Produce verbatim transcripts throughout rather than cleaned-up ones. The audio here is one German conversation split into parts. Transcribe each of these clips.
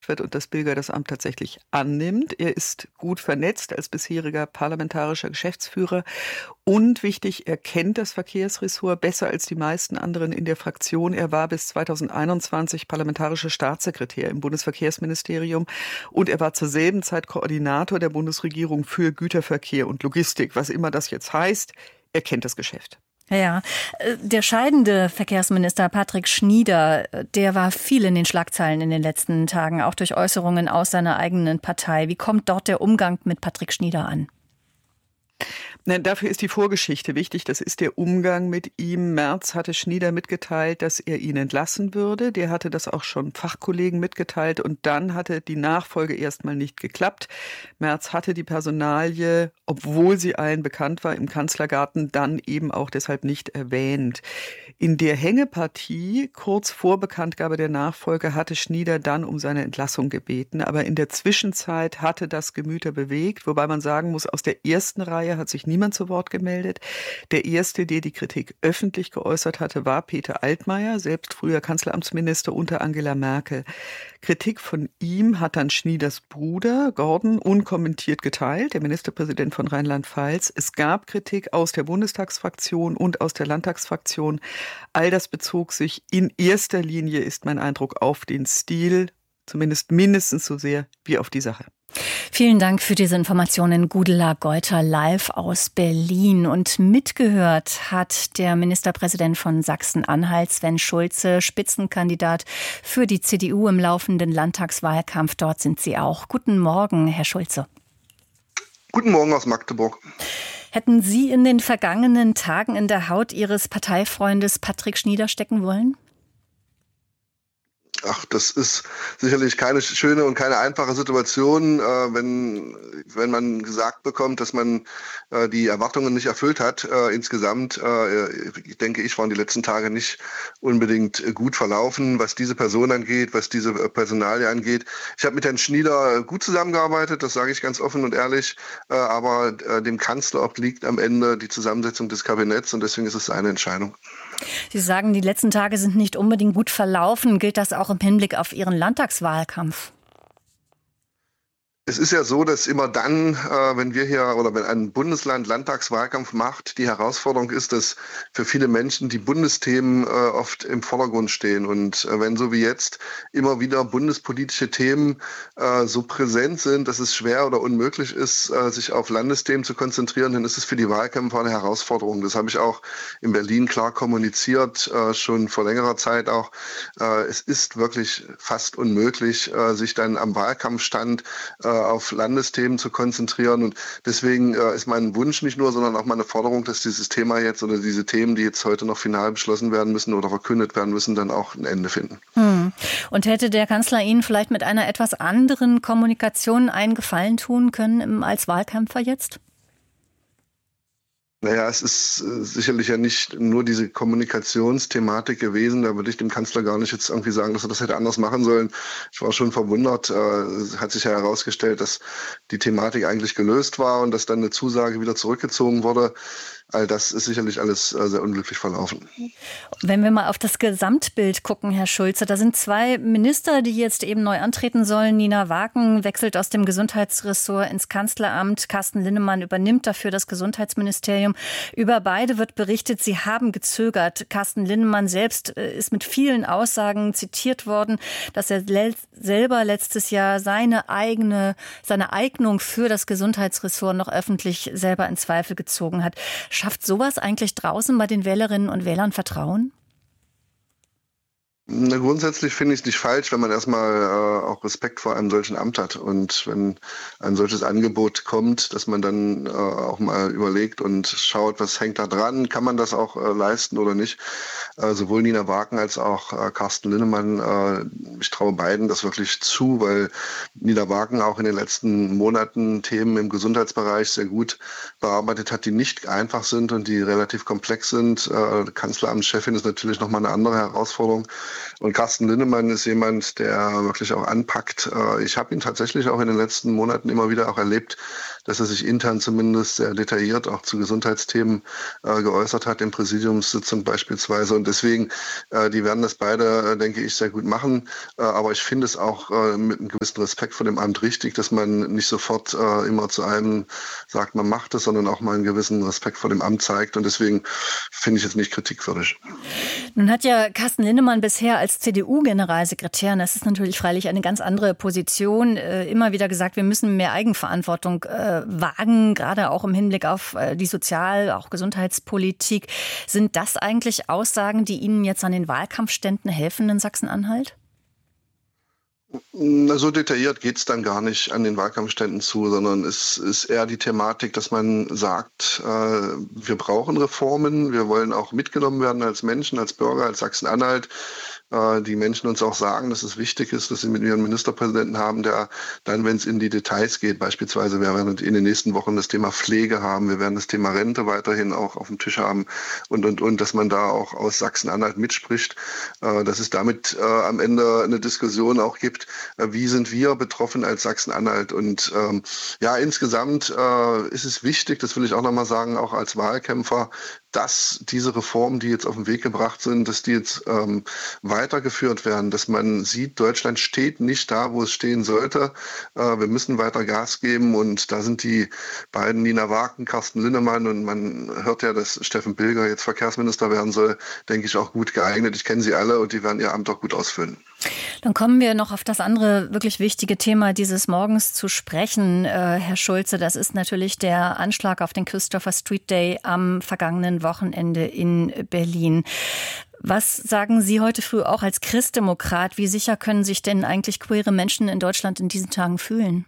wird und dass Bilger das Amt tatsächlich annimmt. Er ist gut vernetzt als bisheriger parlamentarischer Geschäftsführer. Und wichtig, er kennt das Verkehrsressort besser als die meisten anderen in der Fraktion. Er war bis zweitausendeinundzwanzig parlamentarischer Staatssekretär im Bundesverkehrsministerium und er war zur selben Zeit Koordinator der Bundesregierung für Güterverkehr und Logistik. Was immer das jetzt heißt, er kennt das Geschäft. Ja, der scheidende Verkehrsminister Patrick Schnieder, der war viel in den Schlagzeilen in den letzten Tagen, auch durch Äußerungen aus seiner eigenen Partei. Wie kommt dort der Umgang mit Patrick Schnieder an? Nein, dafür ist die Vorgeschichte wichtig. Das ist der Umgang mit ihm. Merz hatte Schnieder mitgeteilt, dass er ihn entlassen würde. Der hatte das auch schon Fachkollegen mitgeteilt. Und dann hatte die Nachfolge erstmal nicht geklappt. Merz hatte die Personalie, obwohl sie allen bekannt war, im Kanzlergarten dann eben auch deshalb nicht erwähnt. In der Hängepartie, kurz vor Bekanntgabe der Nachfolge, hatte Schnieder dann um seine Entlassung gebeten. Aber in der Zwischenzeit hatte das Gemüter bewegt. Wobei man sagen muss, aus der ersten Reihe hat sich niemand zu Wort gemeldet. Der erste, der die Kritik öffentlich geäußert hatte, war Peter Altmaier, selbst früher Kanzleramtsminister unter Angela Merkel. Kritik von ihm hat dann Schnieders Bruder Gordon unkommentiert geteilt, der Ministerpräsident von Rheinland-Pfalz. Es gab Kritik aus der Bundestagsfraktion und aus der Landtagsfraktion. All das bezog sich in erster Linie, ist mein Eindruck, auf den Stil, zumindest mindestens so sehr wie auf die Sache. Vielen Dank für diese Informationen, Gudela Geuter, live aus Berlin. Und mitgehört hat der Ministerpräsident von Sachsen-Anhalt, Sven Schulze, Spitzenkandidat für die C D U im laufenden Landtagswahlkampf. Dort sind Sie auch. Guten Morgen, Herr Schulze. Guten Morgen aus Magdeburg. Hätten Sie in den vergangenen Tagen in der Haut Ihres Parteifreundes Patrick Schnieder stecken wollen? Ach, das ist sicherlich keine schöne und keine einfache Situation, äh, wenn wenn man gesagt bekommt, dass man äh, die Erwartungen nicht erfüllt hat. Äh, insgesamt, äh, ich denke ich, waren die letzten Tage nicht unbedingt gut verlaufen, was diese Person angeht, was diese Personalie angeht. Ich habe mit Herrn Schnieder gut zusammengearbeitet, das sage ich ganz offen und ehrlich, äh, aber äh, dem Kanzler obliegt am Ende die Zusammensetzung des Kabinetts und deswegen ist es seine Entscheidung. Sie sagen, die letzten Tage sind nicht unbedingt gut verlaufen. Gilt das auch im Hinblick auf Ihren Landtagswahlkampf? Es ist ja so, dass immer dann, äh, wenn wir hier oder wenn ein Bundesland Landtagswahlkampf macht, die Herausforderung ist, dass für viele Menschen die Bundesthemen äh, oft im Vordergrund stehen. Und äh, wenn so wie jetzt immer wieder bundespolitische Themen äh, so präsent sind, dass es schwer oder unmöglich ist, äh, sich auf Landesthemen zu konzentrieren, dann ist es für die Wahlkämpfer eine Herausforderung. Das habe ich auch in Berlin klar kommuniziert, äh, schon vor längerer Zeit auch. Äh, es ist wirklich fast unmöglich, äh, sich dann am Wahlkampfstand äh, auf Landesthemen zu konzentrieren. Und deswegen äh, ist mein Wunsch nicht nur, sondern auch meine Forderung, dass dieses Thema jetzt oder diese Themen, die jetzt heute noch final beschlossen werden müssen oder verkündet werden müssen, dann auch ein Ende finden. Hm. Und hätte der Kanzler Ihnen vielleicht mit einer etwas anderen Kommunikation einen Gefallen tun können als Wahlkämpfer jetzt? Naja, es ist äh, sicherlich ja nicht nur diese Kommunikationsthematik gewesen. Da würde ich dem Kanzler gar nicht jetzt irgendwie sagen, dass er das hätte anders machen sollen. Ich war schon verwundert. Äh, es hat sich ja herausgestellt, dass die Thematik eigentlich gelöst war und dass dann eine Zusage wieder zurückgezogen wurde. All das ist sicherlich alles äh, sehr unglücklich verlaufen. Wenn wir mal auf das Gesamtbild gucken, Herr Schulze, da sind zwei Minister, die jetzt eben neu antreten sollen. Nina Waken wechselt aus dem Gesundheitsressort ins Kanzleramt. Carsten Linnemann übernimmt dafür das Gesundheitsministerium. Über beide wird berichtet, sie haben gezögert. Carsten Linnemann selbst ist mit vielen Aussagen zitiert worden, dass er le- selber letztes Jahr seine eigene, seine Eignung für das Gesundheitsressort noch öffentlich selber in Zweifel gezogen hat. Schafft sowas eigentlich draußen bei den Wählerinnen und Wählern Vertrauen? Na, grundsätzlich finde ich es nicht falsch, wenn man erstmal äh, auch Respekt vor einem solchen Amt hat. Und wenn ein solches Angebot kommt, dass man dann äh, auch mal überlegt und schaut, was hängt da dran, kann man das auch äh, leisten oder nicht. Äh, sowohl Nina Waken als auch äh, Carsten Linnemann, äh, ich traue beiden das wirklich zu, weil Nina Waken auch in den letzten Monaten Themen im Gesundheitsbereich sehr gut bearbeitet hat, die nicht einfach sind und die relativ komplex sind. Äh, Kanzleramtschefin ist natürlich nochmal eine andere Herausforderung. Und Carsten Linnemann ist jemand, der wirklich auch anpackt. Ich habe ihn tatsächlich auch in den letzten Monaten immer wieder auch erlebt, dass er sich intern zumindest sehr detailliert auch zu Gesundheitsthemen äh, geäußert hat, in Präsidiumssitzung beispielsweise. Und deswegen, äh, die werden das beide, äh, denke ich, sehr gut machen. Äh, aber ich finde es auch äh, mit einem gewissen Respekt vor dem Amt richtig, dass man nicht sofort äh, immer zu einem sagt, man macht es, sondern auch mal einen gewissen Respekt vor dem Amt zeigt. Und deswegen finde ich es nicht kritikwürdig. Nun hat ja Carsten Linnemann bisher als C D U-Generalsekretär, und das ist natürlich freilich eine ganz andere Position, äh, immer wieder gesagt, wir müssen mehr Eigenverantwortung äh, wagen, gerade auch im Hinblick auf äh, die Sozial-, auch Gesundheitspolitik. Sind das eigentlich Aussagen, die Ihnen jetzt an den Wahlkampfständen helfen in Sachsen-Anhalt? Na, so detailliert geht es dann gar nicht an den Wahlkampfständen zu, sondern es ist eher die Thematik, dass man sagt, äh, wir brauchen Reformen, wir wollen auch mitgenommen werden als Menschen, als Bürger, als Sachsen-Anhalt. Äh, die Menschen uns auch sagen, dass es wichtig ist, dass sie mit ihren Ministerpräsidenten haben, der dann, wenn es in die Details geht, beispielsweise, wir werden in den nächsten Wochen das Thema Pflege haben, wir werden das Thema Rente weiterhin auch auf dem Tisch haben und, und, und, dass man da auch aus Sachsen-Anhalt mitspricht, äh, dass es damit äh, am Ende eine Diskussion auch gibt, äh, wie sind wir betroffen als Sachsen-Anhalt. Und ähm, ja, insgesamt äh, ist es wichtig, das will ich auch nochmal sagen, auch als Wahlkämpfer, dass diese Reformen, die jetzt auf den Weg gebracht sind, dass die jetzt ähm, weitergeführt werden, dass man sieht, Deutschland steht nicht da, wo es stehen sollte. Äh, wir müssen weiter Gas geben und da sind die beiden, Nina Waken, Carsten Linnemann, und man hört ja, dass Steffen Pilger jetzt Verkehrsminister werden soll, denke ich, auch gut geeignet. Ich kenne sie alle und die werden ihr Amt auch gut ausfüllen. Dann kommen wir noch auf das andere wirklich wichtige Thema dieses Morgens zu sprechen, äh, Herr Schulze. Das ist natürlich der Anschlag auf den Christopher Street Day am vergangenen Wochenende in Berlin. Was sagen Sie heute früh auch als Christdemokrat? Wie sicher können sich denn eigentlich queere Menschen in Deutschland in diesen Tagen fühlen?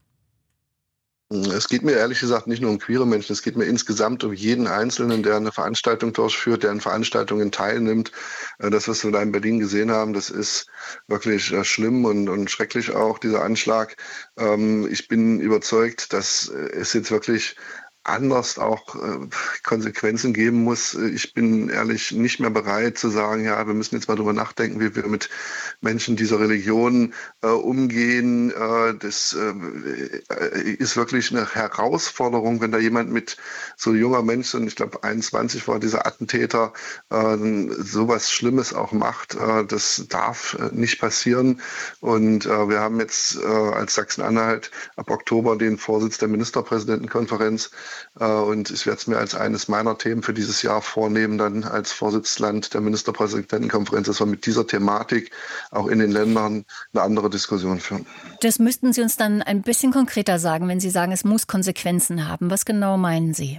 Es geht mir ehrlich gesagt nicht nur um queere Menschen, es geht mir insgesamt um jeden Einzelnen, der eine Veranstaltung durchführt, der an Veranstaltungen teilnimmt. Das, was wir da in Berlin gesehen haben, das ist wirklich schlimm und, und schrecklich auch, dieser Anschlag. Ich bin überzeugt, dass es jetzt wirklich anders auch äh, Konsequenzen geben muss. Ich bin ehrlich nicht mehr bereit zu sagen, ja, wir müssen jetzt mal drüber nachdenken, wie wir mit Menschen dieser Religion äh, umgehen. Äh, das äh, ist wirklich eine Herausforderung, wenn da jemand mit so junger Mensch, und ich glaube einundzwanzig war dieser Attentäter, äh, sowas Schlimmes auch macht. Äh, das darf äh, nicht passieren. Und äh, wir haben jetzt äh, als Sachsen-Anhalt ab Oktober den Vorsitz der Ministerpräsidentenkonferenz. Und ich werde es mir als eines meiner Themen für dieses Jahr vornehmen, dann als Vorsitzland der Ministerpräsidentenkonferenz, dass wir mit dieser Thematik auch in den Ländern eine andere Diskussion führen. Das müssten Sie uns dann ein bisschen konkreter sagen, wenn Sie sagen, es muss Konsequenzen haben. Was genau meinen Sie?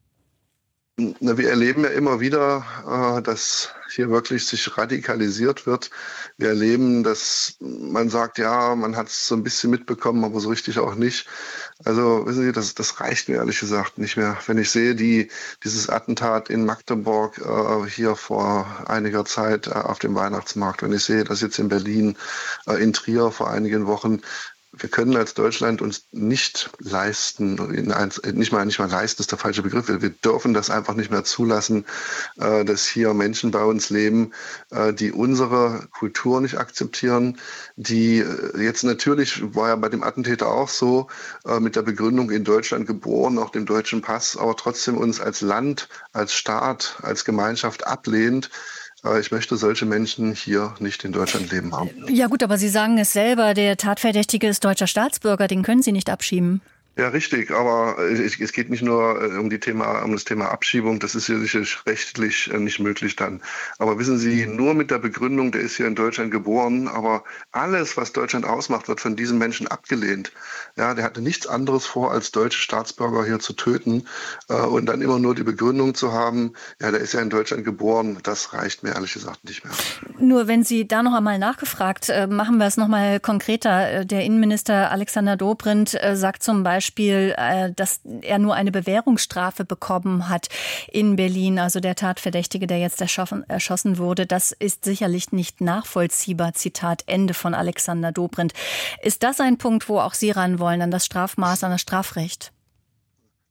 Na, wir erleben ja immer wieder, äh, dass hier wirklich sich radikalisiert wird. Wir erleben, dass man sagt, ja, man hat es so ein bisschen mitbekommen, aber so richtig auch nicht. Also wissen Sie, das, das reicht mir ehrlich gesagt nicht mehr. Wenn ich sehe, die, dieses Attentat in Magdeburg äh, hier vor einiger Zeit äh, auf dem Weihnachtsmarkt, wenn ich sehe, das jetzt in Berlin, äh, in Trier vor einigen Wochen, wir können als Deutschland uns nicht leisten, nicht mal, nicht mal leisten ist der falsche Begriff, wir dürfen das einfach nicht mehr zulassen, dass hier Menschen bei uns leben, die unsere Kultur nicht akzeptieren, die jetzt natürlich, war ja bei dem Attentäter auch so, mit der Begründung in Deutschland geboren, auch dem deutschen Pass, aber trotzdem uns als Land, als Staat, als Gemeinschaft ablehnt. Ich möchte solche Menschen hier nicht in Deutschland leben haben. Ja gut, aber Sie sagen es selber, der Tatverdächtige ist deutscher Staatsbürger, den können Sie nicht abschieben. Ja, richtig, aber es geht nicht nur um, die Thema, um das Thema Abschiebung, das ist ja sicherlich rechtlich nicht möglich dann. Aber wissen Sie, nur mit der Begründung, der ist hier in Deutschland geboren, aber alles, was Deutschland ausmacht, wird von diesen Menschen abgelehnt. Ja, der hatte nichts anderes vor, als deutsche Staatsbürger hier zu töten und dann immer nur die Begründung zu haben, ja, der ist ja in Deutschland geboren, das reicht mir ehrlich gesagt nicht mehr. Nur wenn Sie da noch einmal nachgefragt, machen wir es noch mal konkreter. Der Innenminister Alexander Dobrindt sagt zum Beispiel, Beispiel, dass er nur eine Bewährungsstrafe bekommen hat in Berlin. Also der Tatverdächtige, der jetzt erschossen wurde, das ist sicherlich nicht nachvollziehbar. Zitat Ende von Alexander Dobrindt. Ist das ein Punkt, wo auch Sie ran wollen, an das Strafmaß, an das Strafrecht?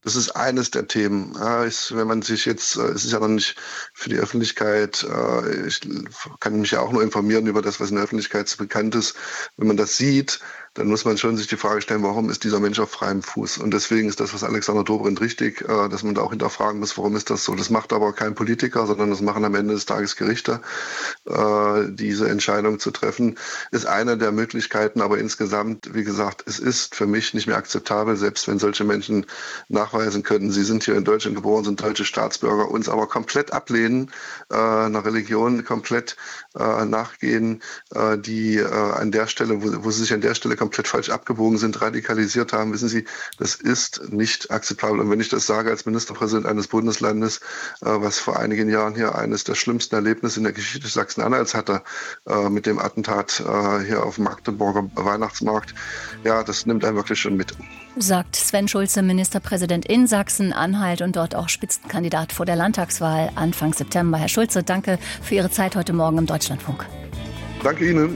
Das ist eines der Themen. Ja, ist, wenn man sich jetzt, es ist ja noch nicht für die Öffentlichkeit, ich kann mich ja auch nur informieren über das, was in der Öffentlichkeit bekannt ist. Wenn man das sieht, dann muss man schon sich die Frage stellen, warum ist dieser Mensch auf freiem Fuß? Und deswegen ist das, was Alexander Dobrindt richtig, dass man da auch hinterfragen muss, warum ist das so? Das macht aber kein Politiker, sondern das machen am Ende des Tages Gerichte. Diese Entscheidung zu treffen, ist eine der Möglichkeiten. Aber insgesamt, wie gesagt, es ist für mich nicht mehr akzeptabel, selbst wenn solche Menschen nachweisen können, sie sind hier in Deutschland geboren, sind deutsche Staatsbürger, uns aber komplett ablehnen, einer Religion komplett nachgehen, die an der Stelle, wo, wo sie sich an der Stelle komplett falsch abgebogen sind, radikalisiert haben, wissen Sie, das ist nicht akzeptabel. Und wenn ich das sage als Ministerpräsident eines Bundeslandes, äh, was vor einigen Jahren hier eines der schlimmsten Erlebnisse in der Geschichte Sachsen-Anhalts hatte, äh, mit dem Attentat äh, hier auf dem Magdeburger Weihnachtsmarkt, ja, das nimmt einen wirklich schon mit. Sagt Sven Schulze, Ministerpräsident in Sachsen-Anhalt und dort auch Spitzenkandidat vor der Landtagswahl Anfang September. Herr Schulze, danke für Ihre Zeit heute Morgen im Deutschlandfunk. Danke Ihnen.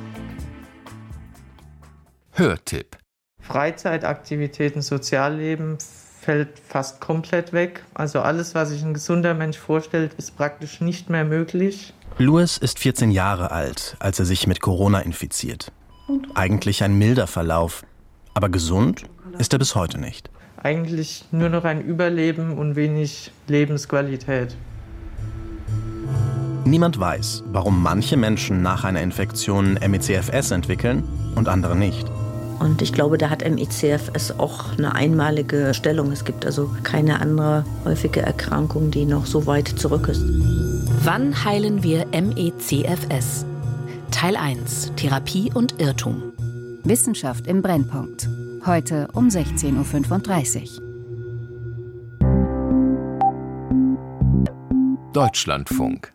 Hörtipp. Freizeitaktivitäten, Sozialleben fällt fast komplett weg. Also alles, was sich ein gesunder Mensch vorstellt, ist praktisch nicht mehr möglich. Louis ist vierzehn Jahre alt, als er sich mit Corona infiziert. Eigentlich ein milder Verlauf, aber gesund ist er bis heute nicht. Eigentlich nur noch ein Überleben und wenig Lebensqualität. Niemand weiß, warum manche Menschen nach einer Infektion M E C F S entwickeln und andere nicht. Und ich glaube, da hat M E C F S auch eine einmalige Stellung. Es gibt also keine andere häufige Erkrankung, die noch so weit zurück ist. Wann heilen wir M E C F S? Teil eins. Therapie und Irrtum. Wissenschaft im Brennpunkt. Heute um sechzehn Uhr fünfunddreißig. Deutschlandfunk.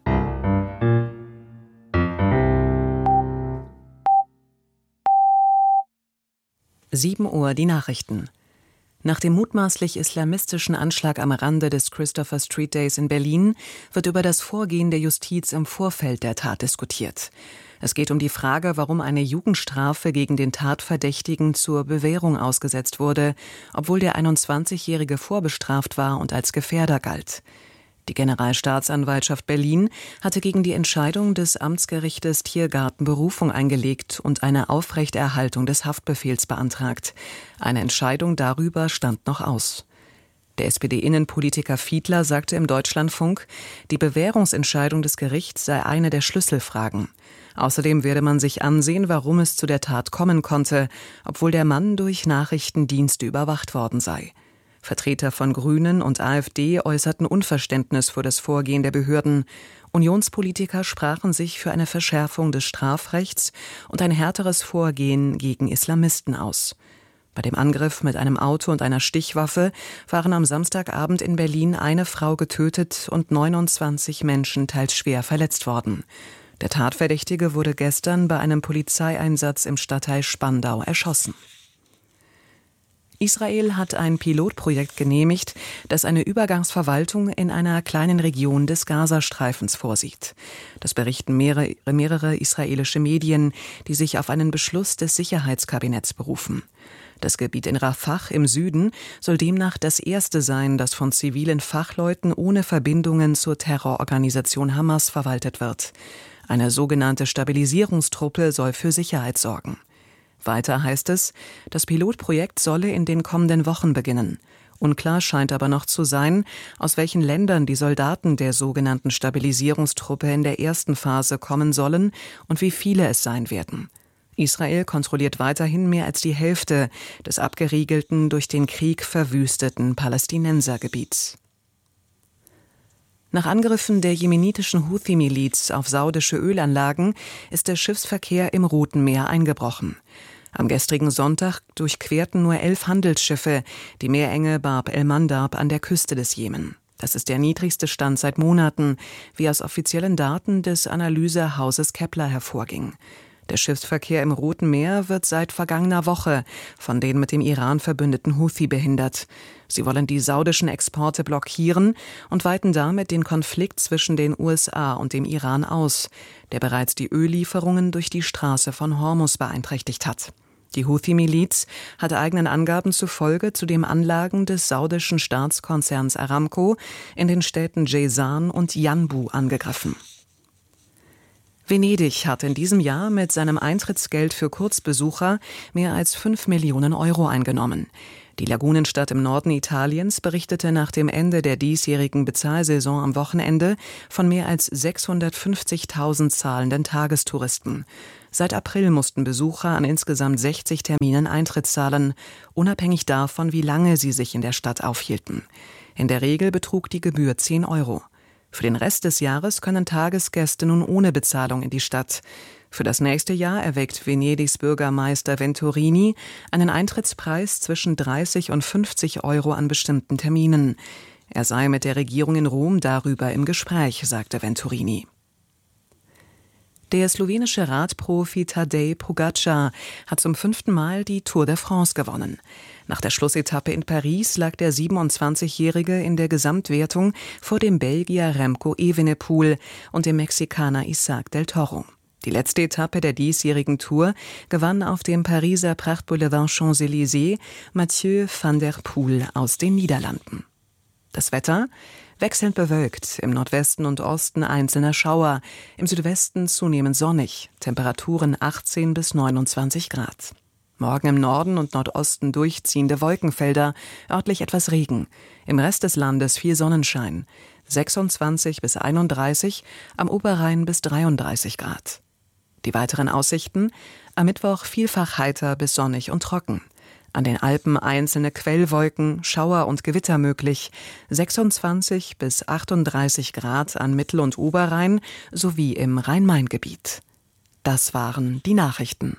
sieben Uhr die Nachrichten. Nach dem mutmaßlich islamistischen Anschlag am Rande des Christopher Street Days in Berlin wird über das Vorgehen der Justiz im Vorfeld der Tat diskutiert. Es geht um die Frage, warum eine Jugendstrafe gegen den Tatverdächtigen zur Bewährung ausgesetzt wurde, obwohl der einundzwanzigjährige vorbestraft war und als Gefährder galt. Die Generalstaatsanwaltschaft Berlin hatte gegen die Entscheidung des Amtsgerichtes Tiergarten Berufung eingelegt und eine Aufrechterhaltung des Haftbefehls beantragt. Eine Entscheidung darüber stand noch aus. Der S P D-Innenpolitiker Fiedler sagte im Deutschlandfunk, die Bewährungsentscheidung des Gerichts sei eine der Schlüsselfragen. Außerdem werde man sich ansehen, warum es zu der Tat kommen konnte, obwohl der Mann durch Nachrichtendienste überwacht worden sei. Vertreter von Grünen und AfD äußerten Unverständnis für das Vorgehen der Behörden. Unionspolitiker sprachen sich für eine Verschärfung des Strafrechts und ein härteres Vorgehen gegen Islamisten aus. Bei dem Angriff mit einem Auto und einer Stichwaffe waren am Samstagabend in Berlin eine Frau getötet und neunundzwanzig Menschen teils schwer verletzt worden. Der Tatverdächtige wurde gestern bei einem Polizeieinsatz im Stadtteil Spandau erschossen. Israel hat ein Pilotprojekt genehmigt, das eine Übergangsverwaltung in einer kleinen Region des Gazastreifens vorsieht. Das berichten mehrere, mehrere israelische Medien, die sich auf einen Beschluss des Sicherheitskabinetts berufen. Das Gebiet in Rafah im Süden soll demnach das erste sein, das von zivilen Fachleuten ohne Verbindungen zur Terrororganisation Hamas verwaltet wird. Eine sogenannte Stabilisierungstruppe soll für Sicherheit sorgen. Weiter heißt es, das Pilotprojekt solle in den kommenden Wochen beginnen. Unklar scheint aber noch zu sein, aus welchen Ländern die Soldaten der sogenannten Stabilisierungstruppe in der ersten Phase kommen sollen und wie viele es sein werden. Israel kontrolliert weiterhin mehr als die Hälfte des abgeriegelten, durch den Krieg verwüsteten Palästinensergebiets. Nach Angriffen der jemenitischen Houthi-Miliz auf saudische Ölanlagen ist der Schiffsverkehr im Roten Meer eingebrochen. Am gestrigen Sonntag durchquerten nur elf Handelsschiffe die Meerenge Bab el-Mandab an der Küste des Jemen. Das ist der niedrigste Stand seit Monaten, wie aus offiziellen Daten des Analysehauses Kepler hervorging. Der Schiffsverkehr im Roten Meer wird seit vergangener Woche von den mit dem Iran verbündeten Houthi behindert. Sie wollen die saudischen Exporte blockieren und weiten damit den Konflikt zwischen den U S A und dem Iran aus, der bereits die Öllieferungen durch die Straße von Hormuz beeinträchtigt hat. Die Houthi-Miliz hat eigenen Angaben zufolge zudem Anlagen des saudischen Staatskonzerns Aramco in den Städten Jeyzan und Yanbu angegriffen. Venedig hat in diesem Jahr mit seinem Eintrittsgeld für Kurzbesucher mehr als fünf Millionen Euro eingenommen. Die Lagunenstadt im Norden Italiens berichtete nach dem Ende der diesjährigen Bezahlsaison am Wochenende von mehr als sechshundertfünfzigtausend zahlenden Tagestouristen. Seit April mussten Besucher an insgesamt sechzig Terminen Eintritt zahlen, unabhängig davon, wie lange sie sich in der Stadt aufhielten. In der Regel betrug die Gebühr zehn Euro. Für den Rest des Jahres können Tagesgäste nun ohne Bezahlung in die Stadt. Für das nächste Jahr erwägt Venedigs Bürgermeister Venturini einen Eintrittspreis zwischen dreißig und fünfzig Euro an bestimmten Terminen. Er sei mit der Regierung in Rom darüber im Gespräch, sagte Venturini. Der slowenische Radprofi Tadej Pogačar hat zum fünften Mal die Tour de France gewonnen. Nach der Schlussetappe in Paris lag der siebenundzwanzigjährige in der Gesamtwertung vor dem Belgier Remco Evenepoel und dem Mexikaner Isaac del Toro. Die letzte Etappe der diesjährigen Tour gewann auf dem Pariser Prachtboulevard Champs-Élysées Mathieu van der Poel aus den Niederlanden. Das Wetter? Wechselnd bewölkt, im Nordwesten und Osten einzelne Schauer, im Südwesten zunehmend sonnig, Temperaturen achtzehn bis neunundzwanzig Grad. Morgen im Norden und Nordosten durchziehende Wolkenfelder, örtlich etwas Regen, im Rest des Landes viel Sonnenschein, sechsundzwanzig bis einunddreißig, am Oberrhein bis dreiunddreißig Grad. Die weiteren Aussichten: am Mittwoch vielfach heiter bis sonnig und trocken. An den Alpen einzelne Quellwolken, Schauer und Gewitter möglich, sechsundzwanzig bis achtunddreißig Grad an Mittel- und Oberrhein sowie im Rhein-Main-Gebiet. Das waren die Nachrichten.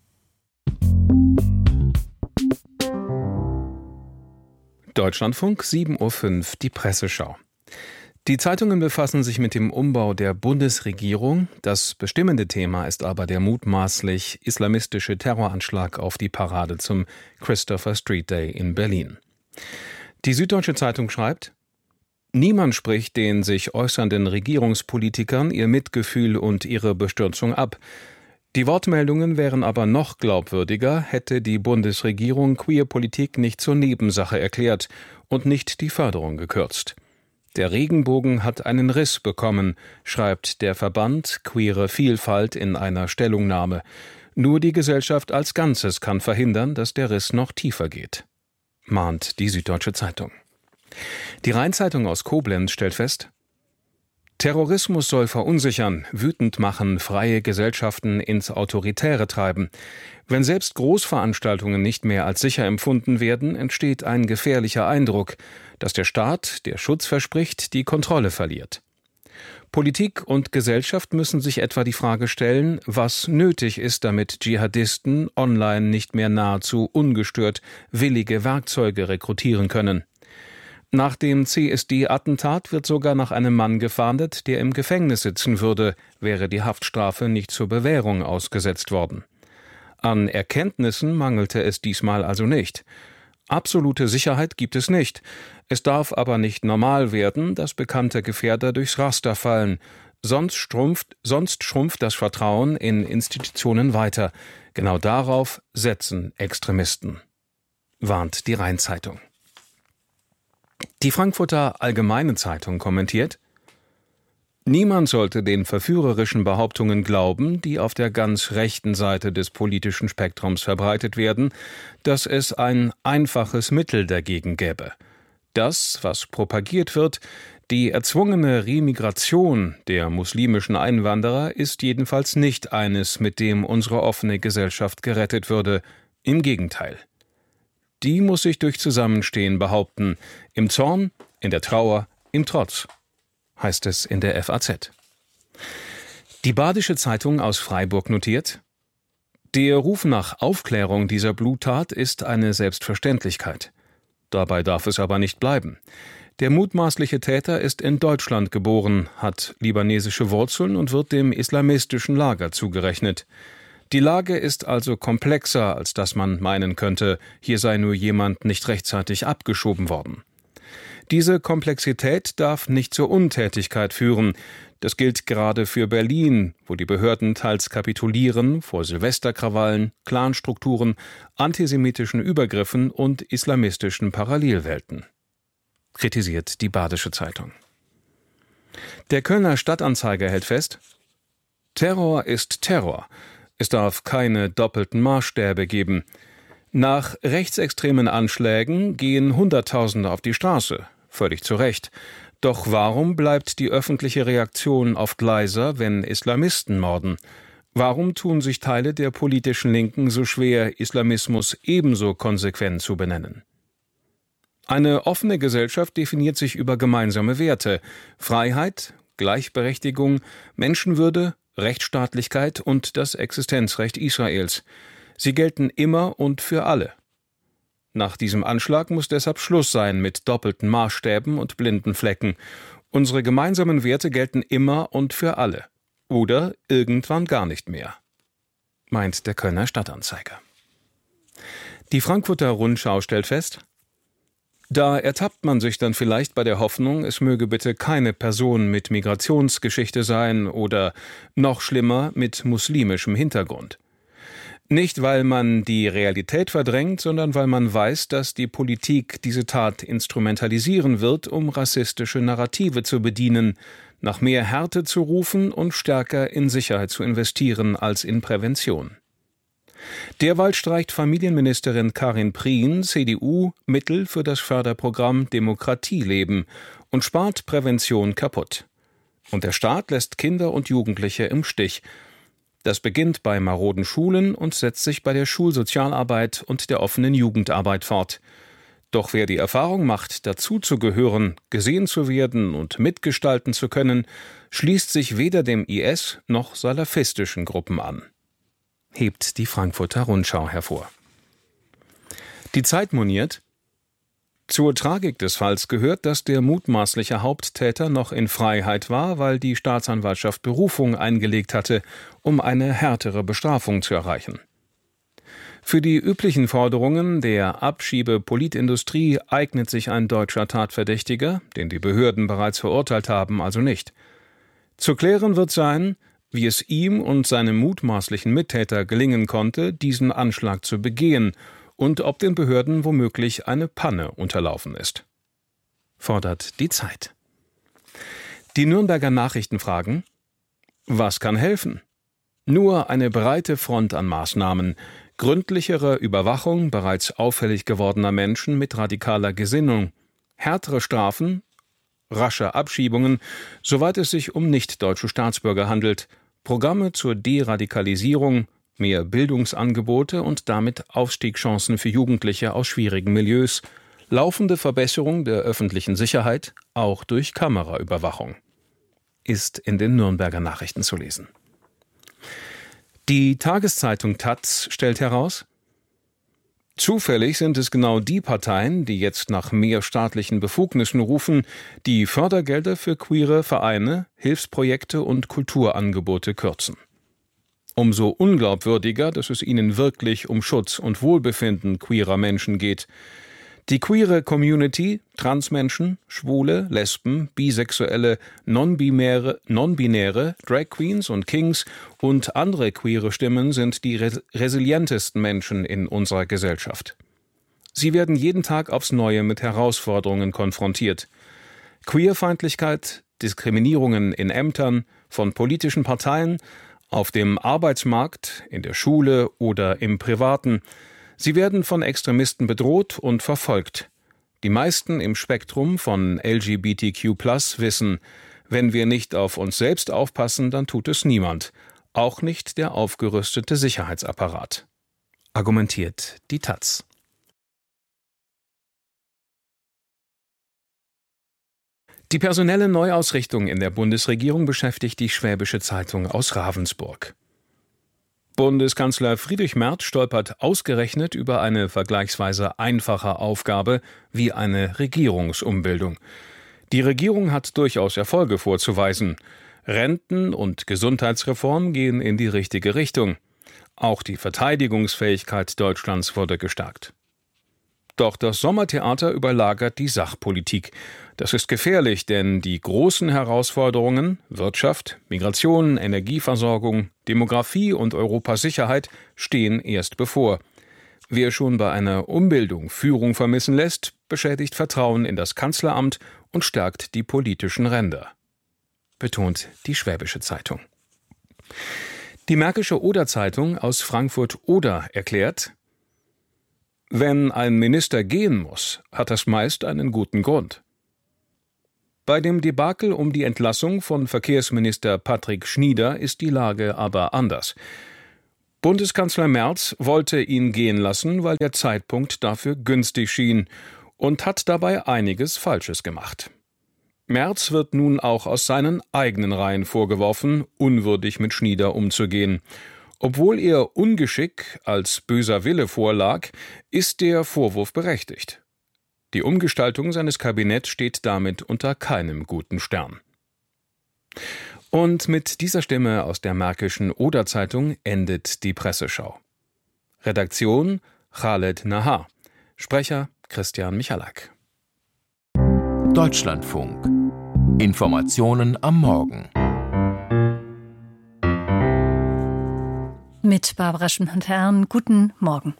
Deutschlandfunk, sieben Uhr fünf, die Presseschau. Die Zeitungen befassen sich mit dem Umbau der Bundesregierung. Das bestimmende Thema ist aber der mutmaßlich islamistische Terroranschlag auf die Parade zum Christopher Street Day in Berlin. Die Süddeutsche Zeitung schreibt: Niemand spricht den sich äußernden Regierungspolitikern ihr Mitgefühl und ihre Bestürzung ab. Die Wortmeldungen wären aber noch glaubwürdiger, hätte die Bundesregierung Queerpolitik nicht zur Nebensache erklärt und nicht die Förderung gekürzt. Der Regenbogen hat einen Riss bekommen, schreibt der Verband Queere Vielfalt in einer Stellungnahme. Nur die Gesellschaft als Ganzes kann verhindern, dass der Riss noch tiefer geht, mahnt die Süddeutsche Zeitung. Die Rhein-Zeitung aus Koblenz stellt fest: Terrorismus soll verunsichern, wütend machen, freie Gesellschaften ins Autoritäre treiben. Wenn selbst Großveranstaltungen nicht mehr als sicher empfunden werden, entsteht ein gefährlicher Eindruck, dass der Staat, der Schutz verspricht, die Kontrolle verliert. Politik und Gesellschaft müssen sich etwa die Frage stellen, was nötig ist, damit Dschihadisten online nicht mehr nahezu ungestört willige Werkzeuge rekrutieren können. Nach dem C S D-Attentat wird sogar nach einem Mann gefahndet, der im Gefängnis sitzen würde, wäre die Haftstrafe nicht zur Bewährung ausgesetzt worden. An Erkenntnissen mangelte es diesmal also nicht. Absolute Sicherheit gibt es nicht. Es darf aber nicht normal werden, dass bekannte Gefährder durchs Raster fallen. Sonst schrumpft, sonst schrumpft das Vertrauen in Institutionen weiter. Genau darauf setzen Extremisten, warnt die Rhein-Zeitung. Die Frankfurter Allgemeine Zeitung kommentiert: Niemand sollte den verführerischen Behauptungen glauben, die auf der ganz rechten Seite des politischen Spektrums verbreitet werden, dass es ein einfaches Mittel dagegen gäbe. Das, was propagiert wird, die erzwungene Remigration der muslimischen Einwanderer, ist jedenfalls nicht eines, mit dem unsere offene Gesellschaft gerettet würde. Im Gegenteil. Die muss sich durch Zusammenstehen behaupten, im Zorn, in der Trauer, im Trotz, heißt es in der F A Z. Die Badische Zeitung aus Freiburg notiert: Der Ruf nach Aufklärung dieser Bluttat ist eine Selbstverständlichkeit. Dabei darf es aber nicht bleiben. Der mutmaßliche Täter ist in Deutschland geboren, hat libanesische Wurzeln und wird dem islamistischen Lager zugerechnet. Die Lage ist also komplexer, als dass man meinen könnte, hier sei nur jemand nicht rechtzeitig abgeschoben worden. Diese Komplexität darf nicht zur Untätigkeit führen, Das gilt gerade für Berlin, wo die Behörden teils kapitulieren vor Silvesterkrawallen, Clanstrukturen, antisemitischen Übergriffen und islamistischen Parallelwelten. Kritisiert die Badische Zeitung. Der Kölner Stadtanzeiger hält fest: Terror ist Terror. Es darf keine doppelten Maßstäbe geben. Nach rechtsextremen Anschlägen gehen Hunderttausende auf die Straße. Völlig zu Recht. Doch warum bleibt die öffentliche Reaktion oft leiser, wenn Islamisten morden? Warum tun sich Teile der politischen Linken so schwer, Islamismus ebenso konsequent zu benennen? Eine offene Gesellschaft definiert sich über gemeinsame Werte: Freiheit, Gleichberechtigung, Menschenwürde, Rechtsstaatlichkeit und das Existenzrecht Israels. Sie gelten immer und für alle. Nach diesem Anschlag muss deshalb Schluss sein mit doppelten Maßstäben und blinden Flecken. Unsere gemeinsamen Werte gelten immer und für alle. Oder irgendwann gar nicht mehr, meint der Kölner Stadtanzeiger. Die Frankfurter Rundschau stellt fest: Da ertappt man sich dann vielleicht bei der Hoffnung, es möge bitte keine Person mit Migrationsgeschichte sein oder, noch schlimmer, mit muslimischem Hintergrund. Nicht, weil man die Realität verdrängt, sondern weil man weiß, dass die Politik diese Tat instrumentalisieren wird, um rassistische Narrative zu bedienen, nach mehr Härte zu rufen und stärker in Sicherheit zu investieren als in Prävention. Derweil streicht Familienministerin Karin Prien, C D U, Mittel für das Förderprogramm Demokratieleben und spart Prävention kaputt. Und der Staat lässt Kinder und Jugendliche im Stich. Das beginnt bei maroden Schulen und setzt sich bei der Schulsozialarbeit und der offenen Jugendarbeit fort. Doch wer die Erfahrung macht, dazuzugehören, gesehen zu werden und mitgestalten zu können, schließt sich weder dem I S noch salafistischen Gruppen an, hebt die Frankfurter Rundschau hervor. Die Zeit moniert: Zur Tragik des Falls gehört, dass der mutmaßliche Haupttäter noch in Freiheit war, weil die Staatsanwaltschaft Berufung eingelegt hatte, um eine härtere Bestrafung zu erreichen. Für die üblichen Forderungen der Abschiebe-Politindustrie eignet sich ein deutscher Tatverdächtiger, den die Behörden bereits verurteilt haben, also nicht. Zu klären wird sein, wie es ihm und seinem mutmaßlichen Mittäter gelingen konnte, diesen Anschlag zu begehen, und ob den Behörden womöglich eine Panne unterlaufen ist, fordert die Zeit. Die Nürnberger Nachrichten fragen: Was kann helfen? Nur eine breite Front an Maßnahmen, gründlichere Überwachung bereits auffällig gewordener Menschen mit radikaler Gesinnung, härtere Strafen, rasche Abschiebungen, soweit es sich um nicht-deutsche Staatsbürger handelt, Programme zur Deradikalisierung, mehr Bildungsangebote und damit Aufstiegschancen für Jugendliche aus schwierigen Milieus, laufende Verbesserung der öffentlichen Sicherheit, auch durch Kameraüberwachung, ist in den Nürnberger Nachrichten zu lesen. Die Tageszeitung Taz stellt heraus: Zufällig sind es genau die Parteien, die jetzt nach mehr staatlichen Befugnissen rufen, die Fördergelder für queere Vereine, Hilfsprojekte und Kulturangebote kürzen. Umso unglaubwürdiger, dass es ihnen wirklich um Schutz und Wohlbefinden queerer Menschen geht. Die queere Community, Transmenschen, Schwule, Lesben, Bisexuelle, Non-binäre, Non-binäre, Drag Queens und Kings und andere queere Stimmen sind die res- resilientesten Menschen in unserer Gesellschaft. Sie werden jeden Tag aufs Neue mit Herausforderungen konfrontiert. Queerfeindlichkeit, Diskriminierungen in Ämtern, von politischen Parteien, auf dem Arbeitsmarkt, in der Schule oder im Privaten. Sie werden von Extremisten bedroht und verfolgt. Die meisten im Spektrum von L G B T Q plus wissen, wenn wir nicht auf uns selbst aufpassen, dann tut es niemand, auch nicht der aufgerüstete Sicherheitsapparat, argumentiert die Taz. Die personelle Neuausrichtung in der Bundesregierung beschäftigt die Schwäbische Zeitung aus Ravensburg. Bundeskanzler Friedrich Merz stolpert ausgerechnet über eine vergleichsweise einfache Aufgabe wie eine Regierungsumbildung. Die Regierung hat durchaus Erfolge vorzuweisen. Renten- und Gesundheitsreform gehen in die richtige Richtung. Auch die Verteidigungsfähigkeit Deutschlands wurde gestärkt. Doch das Sommertheater überlagert die Sachpolitik. Das ist gefährlich, denn die großen Herausforderungen Wirtschaft, Migration, Energieversorgung, Demografie und Europas Sicherheit stehen erst bevor. Wer schon bei einer Umbildung Führung vermissen lässt, beschädigt Vertrauen in das Kanzleramt und stärkt die politischen Ränder, betont die Schwäbische Zeitung. Die Märkische Oder-Zeitung aus Frankfurt-Oder erklärt: Wenn ein Minister gehen muss, hat das meist einen guten Grund. Bei dem Debakel um die Entlassung von Verkehrsminister Patrick Schnieder ist die Lage aber anders. Bundeskanzler Merz wollte ihn gehen lassen, weil der Zeitpunkt dafür günstig schien und hat dabei einiges Falsches gemacht. Merz wird nun auch aus seinen eigenen Reihen vorgeworfen, unwürdig mit Schnieder umzugehen. Obwohl ihr Ungeschick als böser Wille vorlag, ist der Vorwurf berechtigt. Die Umgestaltung seines Kabinetts steht damit unter keinem guten Stern. Und mit dieser Stimme aus der Märkischen Oder-Zeitung endet die Presseschau. Redaktion Khaled Nahar. Sprecher Christian Michalak. Deutschlandfunk. Informationen am Morgen. Mit Barbara Schmidt-Herrn, guten Morgen.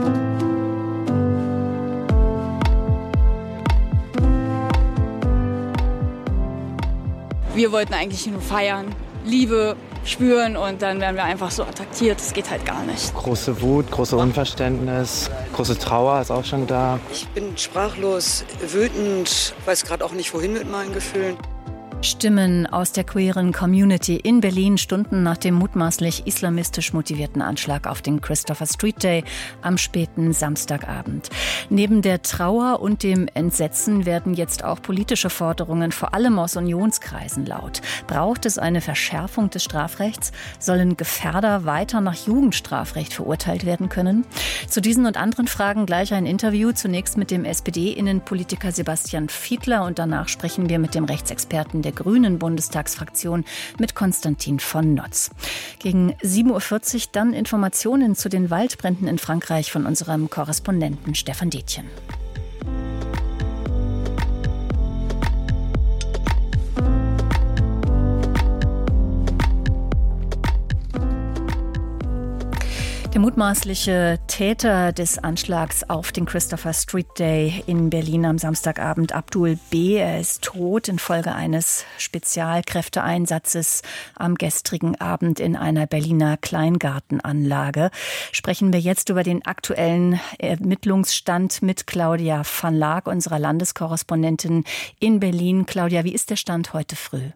Wir wollten eigentlich nur feiern, Liebe spüren und dann werden wir einfach so attraktiert. Das geht halt gar nicht. Große Wut, große Unverständnis, große Trauer ist auch schon da. Ich bin sprachlos, wütend, weiß gerade auch nicht, wohin mit meinen Gefühlen. Stimmen aus der queeren Community in Berlin Stunden nach dem mutmaßlich islamistisch motivierten Anschlag auf den Christopher Street Day am späten Samstagabend. Neben der Trauer und dem Entsetzen werden jetzt auch politische Forderungen vor allem aus Unionskreisen laut. Braucht es eine Verschärfung des Strafrechts? Sollen Gefährder weiter nach Jugendstrafrecht verurteilt werden können? Zu diesen und anderen Fragen gleich ein Interview, zunächst mit dem S P D-Innenpolitiker Sebastian Fiedler und danach sprechen wir mit dem Rechtsexperten der der Grünen Bundestagsfraktion mit Konstantin von Notz. Gegen sieben Uhr vierzig dann Informationen zu den Waldbränden in Frankreich von unserem Korrespondenten Stefan Detjen. Der mutmaßliche Täter des Anschlags auf den Christopher Street Day in Berlin am Samstagabend, Abdul B., er ist tot infolge eines Spezialkräfteeinsatzes am gestrigen Abend in einer Berliner Kleingartenanlage. Sprechen wir jetzt über den aktuellen Ermittlungsstand mit Claudia van Laak, unserer Landeskorrespondentin in Berlin. Claudia, wie ist der Stand heute früh?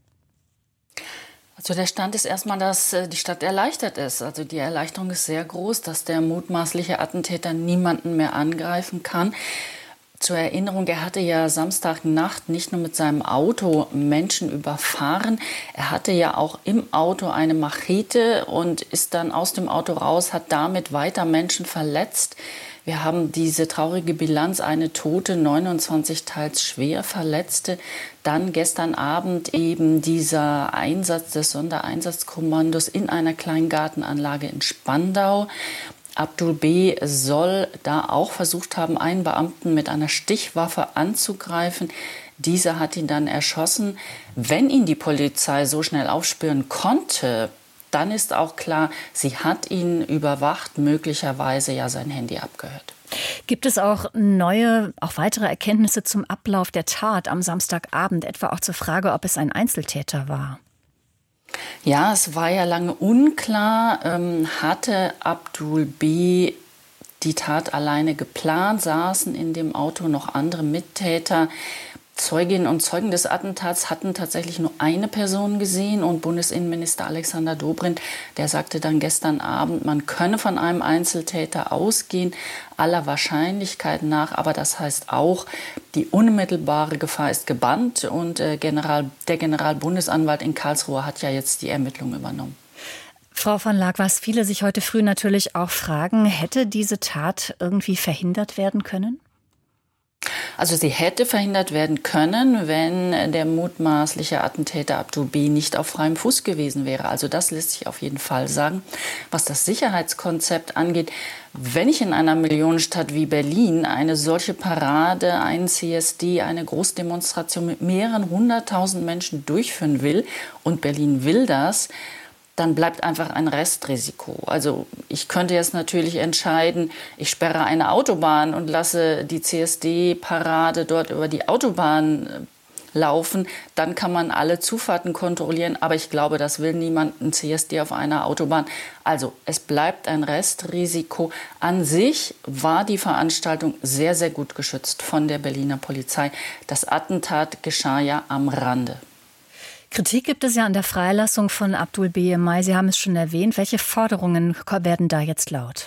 Also der Stand ist erstmal, dass die Stadt erleichtert ist. Also die Erleichterung ist sehr groß, dass der mutmaßliche Attentäter niemanden mehr angreifen kann. Zur Erinnerung, er hatte ja Samstagnacht nicht nur mit seinem Auto Menschen überfahren, er hatte ja auch im Auto eine Machete und ist dann aus dem Auto raus, hat damit weiter Menschen verletzt. Wir haben diese traurige Bilanz, eine Tote, neunundzwanzig teils schwer Verletzte. Dann gestern Abend eben dieser Einsatz des Sondereinsatzkommandos in einer Kleingartenanlage in Spandau. Abdul B. soll da auch versucht haben, einen Beamten mit einer Stichwaffe anzugreifen. Dieser hat ihn dann erschossen. Wenn ihn die Polizei so schnell aufspüren konnte, dann ist auch klar, sie hat ihn überwacht, möglicherweise ja sein Handy abgehört. Gibt es auch neue, auch weitere Erkenntnisse zum Ablauf der Tat am Samstagabend, etwa auch zur Frage, ob es ein Einzeltäter war? Ja, es war ja lange unklar, ähm, hatte Abdul B. die Tat alleine geplant, saßen in dem Auto noch andere Mittäter. Zeuginnen und Zeugen des Attentats hatten tatsächlich nur eine Person gesehen und Bundesinnenminister Alexander Dobrindt, der sagte dann gestern Abend, man könne von einem Einzeltäter ausgehen, aller Wahrscheinlichkeit nach, aber das heißt auch, die unmittelbare Gefahr ist gebannt und äh, General, der Generalbundesanwalt in Karlsruhe hat ja jetzt die Ermittlungen übernommen. Frau van Laak, was viele sich heute früh natürlich auch fragen, hätte diese Tat irgendwie verhindert werden können? Also sie hätte verhindert werden können, wenn der mutmaßliche Attentäter Abdul B. nicht auf freiem Fuß gewesen wäre. Also das lässt sich auf jeden Fall sagen. Was das Sicherheitskonzept angeht, wenn ich in einer Millionenstadt wie Berlin eine solche Parade, einen C S D, eine Großdemonstration mit mehreren hunderttausend Menschen durchführen will, und Berlin will das, dann bleibt einfach ein Restrisiko. Also ich könnte jetzt natürlich entscheiden, ich sperre eine Autobahn und lasse die C S D-Parade dort über die Autobahn laufen. Dann kann man alle Zufahrten kontrollieren. Aber ich glaube, das will niemand, ein C S D auf einer Autobahn. Also es bleibt ein Restrisiko. An sich war die Veranstaltung sehr, sehr gut geschützt von der Berliner Polizei. Das Attentat geschah ja am Rande. Kritik gibt es ja an der Freilassung von Abdul B. im Mai. Sie haben es schon erwähnt. Welche Forderungen werden da jetzt laut?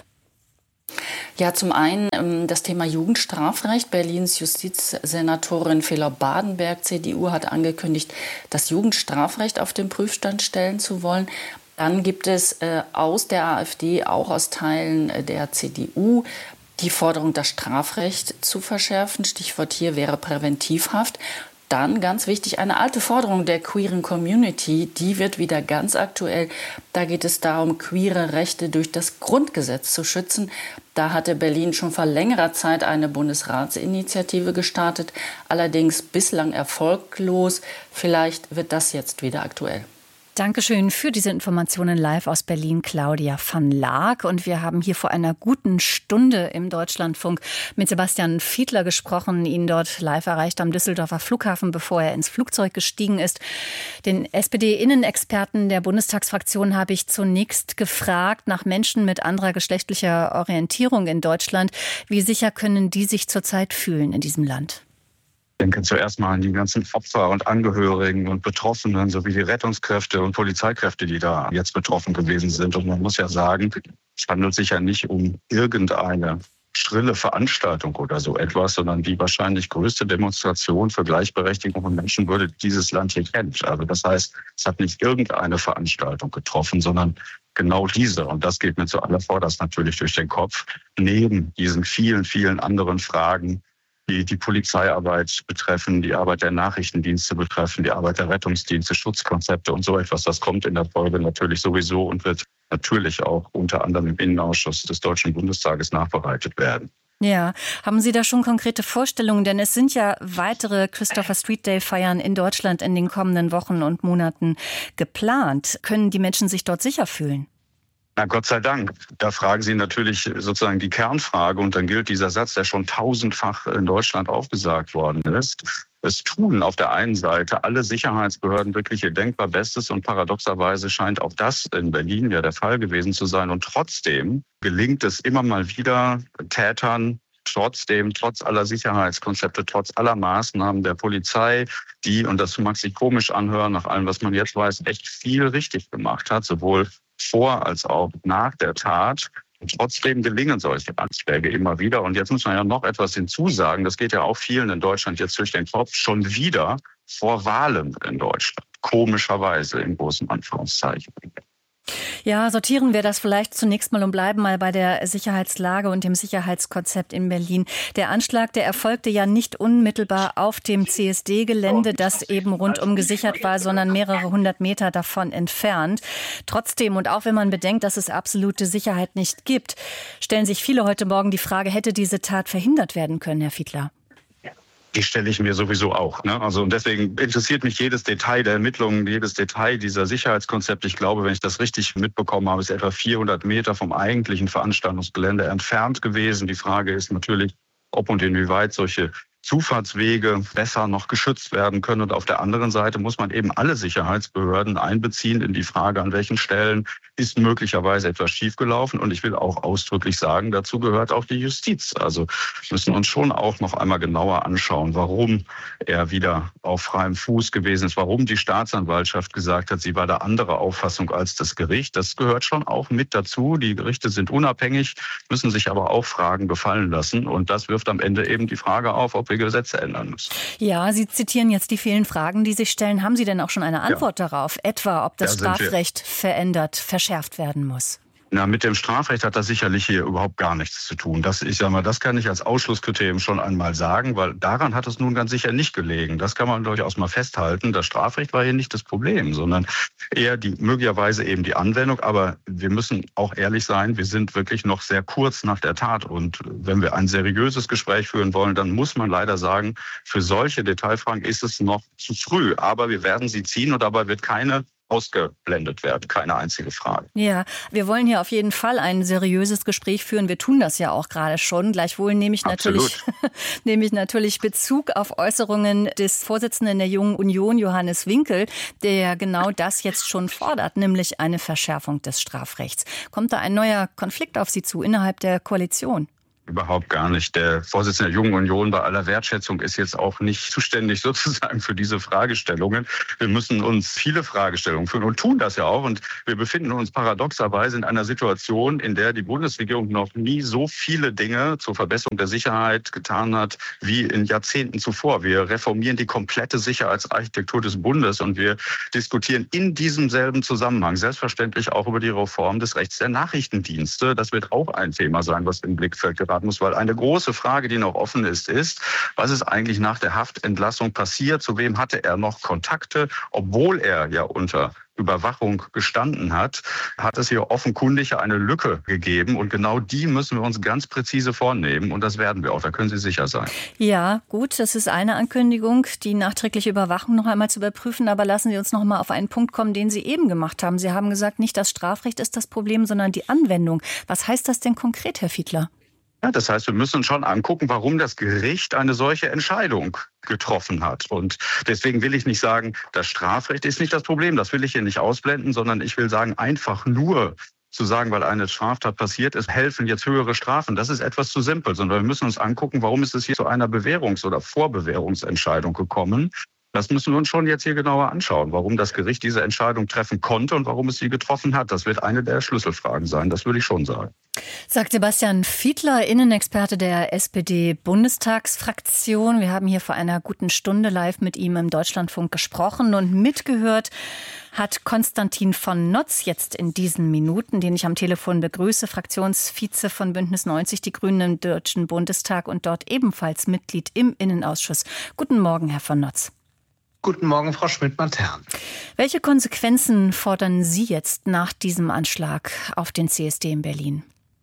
Ja, zum einen das Thema Jugendstrafrecht. Berlins Justizsenatorin Fela Badenberg, C D U, hat angekündigt, das Jugendstrafrecht auf den Prüfstand stellen zu wollen. Dann gibt es äh, aus der AfD, auch aus Teilen der C D U, die Forderung, das Strafrecht zu verschärfen. Stichwort hier wäre Präventivhaft. Dann, ganz wichtig, eine alte Forderung der queeren Community, die wird wieder ganz aktuell. Da geht es darum, queere Rechte durch das Grundgesetz zu schützen. Da hatte Berlin schon vor längerer Zeit eine Bundesratsinitiative gestartet, allerdings bislang erfolglos. Vielleicht wird das jetzt wieder aktuell. Dankeschön für diese Informationen live aus Berlin, Claudia van Laak. Und wir haben hier vor einer guten Stunde im Deutschlandfunk mit Sebastian Fiedler gesprochen, ihn dort live erreicht am Düsseldorfer Flughafen, bevor er ins Flugzeug gestiegen ist. Den S P D-Innenexperten der Bundestagsfraktion habe ich zunächst gefragt nach Menschen mit anderer geschlechtlicher Orientierung in Deutschland. Wie sicher können die sich zurzeit fühlen in diesem Land? Ich denke zuerst mal an die ganzen Opfer und Angehörigen und Betroffenen sowie die Rettungskräfte und Polizeikräfte, die da jetzt betroffen gewesen sind. Und man muss ja sagen, es handelt sich ja nicht um irgendeine schrille Veranstaltung oder so etwas, sondern die wahrscheinlich größte Demonstration für Gleichberechtigung von Menschenwürde, die dieses Land hier kennt. Also das heißt, es hat nicht irgendeine Veranstaltung getroffen, sondern genau diese. Und das geht mir zuallervorderst natürlich durch den Kopf, neben diesen vielen, vielen anderen Fragen, die die Polizeiarbeit betreffen, die Arbeit der Nachrichtendienste betreffen, die Arbeit der Rettungsdienste, Schutzkonzepte und so etwas. Das kommt in der Folge natürlich sowieso und wird natürlich auch unter anderem im Innenausschuss des Deutschen Bundestages nachbereitet werden. Ja, haben Sie da schon konkrete Vorstellungen? Denn es sind ja weitere Christopher Street Day Feiern in Deutschland in den kommenden Wochen und Monaten geplant. Können die Menschen sich dort sicher fühlen? Na Gott sei Dank. Da fragen Sie natürlich sozusagen die Kernfrage und dann gilt dieser Satz, der schon tausendfach in Deutschland aufgesagt worden ist. Es tun auf der einen Seite alle Sicherheitsbehörden wirklich ihr denkbar Bestes und paradoxerweise scheint auch das in Berlin ja der Fall gewesen zu sein. Und trotzdem gelingt es immer mal wieder Tätern, trotzdem, trotz aller Sicherheitskonzepte, trotz aller Maßnahmen der Polizei, die, und das mag sich komisch anhören, nach allem, was man jetzt weiß, echt viel richtig gemacht hat, sowohl vor als auch nach der Tat. Und trotzdem gelingen solche Anschläge immer wieder. Und jetzt muss man ja noch etwas hinzusagen. Das geht ja auch vielen in Deutschland jetzt durch den Kopf. Schon wieder vor Wahlen in Deutschland. Komischerweise in großen Anführungszeichen. Ja, sortieren wir das vielleicht zunächst mal und bleiben mal bei der Sicherheitslage und dem Sicherheitskonzept in Berlin. Der Anschlag, der erfolgte ja nicht unmittelbar auf dem C S D-Gelände, das eben rundum gesichert war, sondern mehrere hundert Meter davon entfernt. Trotzdem, und auch wenn man bedenkt, dass es absolute Sicherheit nicht gibt, stellen sich viele heute Morgen die Frage, hätte diese Tat verhindert werden können, Herr Fiedler? Die stelle ich mir sowieso auch. Ne? Also und deswegen interessiert mich jedes Detail der Ermittlungen, jedes Detail dieser Sicherheitskonzepte. Ich glaube, wenn ich das richtig mitbekommen habe, ist etwa vierhundert Meter vom eigentlichen Veranstaltungsgelände entfernt gewesen. Die Frage ist natürlich, ob und inwieweit solche Zufahrtswege besser noch geschützt werden können. Und auf der anderen Seite muss man eben alle Sicherheitsbehörden einbeziehen in die Frage, an welchen Stellen ist möglicherweise etwas schiefgelaufen. Und ich will auch ausdrücklich sagen, dazu gehört auch die Justiz. Also müssen uns schon auch noch einmal genauer anschauen, warum er wieder auf freiem Fuß gewesen ist, warum die Staatsanwaltschaft gesagt hat, sie war da anderer Auffassung als das Gericht. Das gehört schon auch mit dazu. Die Gerichte sind unabhängig, müssen sich aber auch Fragen gefallen lassen. Und das wirft am Ende eben die Frage auf, ob wir Gesetze ändern müssen. Ja, Sie zitieren jetzt die vielen Fragen, die sich stellen. Haben Sie denn auch schon eine Antwort ja. darauf? Etwa, ob das da Strafrecht verändert, verschärft werden muss? Na, mit dem Strafrecht hat das sicherlich hier überhaupt gar nichts zu tun. Das, ich sag mal, das kann ich als Ausschlusskriterium schon einmal sagen, weil daran hat es nun ganz sicher nicht gelegen. Das kann man durchaus mal festhalten. Das Strafrecht war hier nicht das Problem, sondern eher die möglicherweise eben die Anwendung. Aber wir müssen auch ehrlich sein, wir sind wirklich noch sehr kurz nach der Tat. Und wenn wir ein seriöses Gespräch führen wollen, dann muss man leider sagen, für solche Detailfragen ist es noch zu früh. Aber wir werden sie ziehen und dabei wird keine ausgeblendet werden, keine einzige Frage. Ja, wir wollen hier auf jeden Fall ein seriöses Gespräch führen. Wir tun das ja auch gerade schon. Gleichwohl nehme ich natürlich, nehme ich natürlich Bezug auf Äußerungen des Vorsitzenden der Jungen Union, Johannes Winkel, der genau das jetzt schon fordert, nämlich eine Verschärfung des Strafrechts. Kommt da ein neuer Konflikt auf Sie zu innerhalb der Koalition? Überhaupt gar nicht. Der Vorsitzende der Jungen Union, bei aller Wertschätzung, ist jetzt auch nicht zuständig sozusagen für diese Fragestellungen. Wir müssen uns viele Fragestellungen führen und tun das ja auch. Und wir befinden uns paradoxerweise in einer Situation, in der die Bundesregierung noch nie so viele Dinge zur Verbesserung der Sicherheit getan hat wie in Jahrzehnten zuvor. Wir reformieren die komplette Sicherheitsarchitektur des Bundes und wir diskutieren in diesem selben Zusammenhang selbstverständlich auch über die Reform des Rechts der Nachrichtendienste. Das wird auch ein Thema sein, was im Blickfeld geraten muss, weil eine große Frage, die noch offen ist, ist, was ist eigentlich nach der Haftentlassung passiert? Zu wem hatte er noch Kontakte, obwohl er ja unter Überwachung gestanden hat, hat es hier offenkundig eine Lücke gegeben und genau die müssen wir uns ganz präzise vornehmen und das werden wir auch, da können Sie sicher sein. Ja, gut, das ist eine Ankündigung, die nachträgliche Überwachung noch einmal zu überprüfen, aber lassen Sie uns noch mal auf einen Punkt kommen, den Sie eben gemacht haben. Sie haben gesagt, nicht das Strafrecht ist das Problem, sondern die Anwendung. Was heißt das denn konkret, Herr Fiedler? Ja, das heißt, wir müssen uns schon angucken, warum das Gericht eine solche Entscheidung getroffen hat. Und deswegen will ich nicht sagen, das Strafrecht ist nicht das Problem, das will ich hier nicht ausblenden, sondern ich will sagen, einfach nur zu sagen, weil eine Straftat passiert ist, helfen jetzt höhere Strafen. Das ist etwas zu simpel, sondern wir müssen uns angucken, warum ist es hier zu einer Bewährungs- oder Vorbewährungsentscheidung gekommen. Das müssen wir uns schon jetzt hier genauer anschauen, warum das Gericht diese Entscheidung treffen konnte und warum es sie getroffen hat. Das wird eine der Schlüsselfragen sein, das würde ich schon sagen. Sagt Sebastian Fiedler, Innenexperte der S P D-Bundestagsfraktion. Wir haben hier vor einer guten Stunde live mit ihm im Deutschlandfunk gesprochen und mitgehört hat Konstantin von Notz jetzt in diesen Minuten, den ich am Telefon begrüße, Fraktionsvize von Bündnis neunzig Die Grünen im Deutschen Bundestag und dort ebenfalls Mitglied im Innenausschuss. Guten Morgen, Herr von Notz. Guten Morgen, Frau Schmidt-Matern. Welche Konsequenzen fordern Sie jetzt nach diesem Anschlag auf den C S D in Berlin?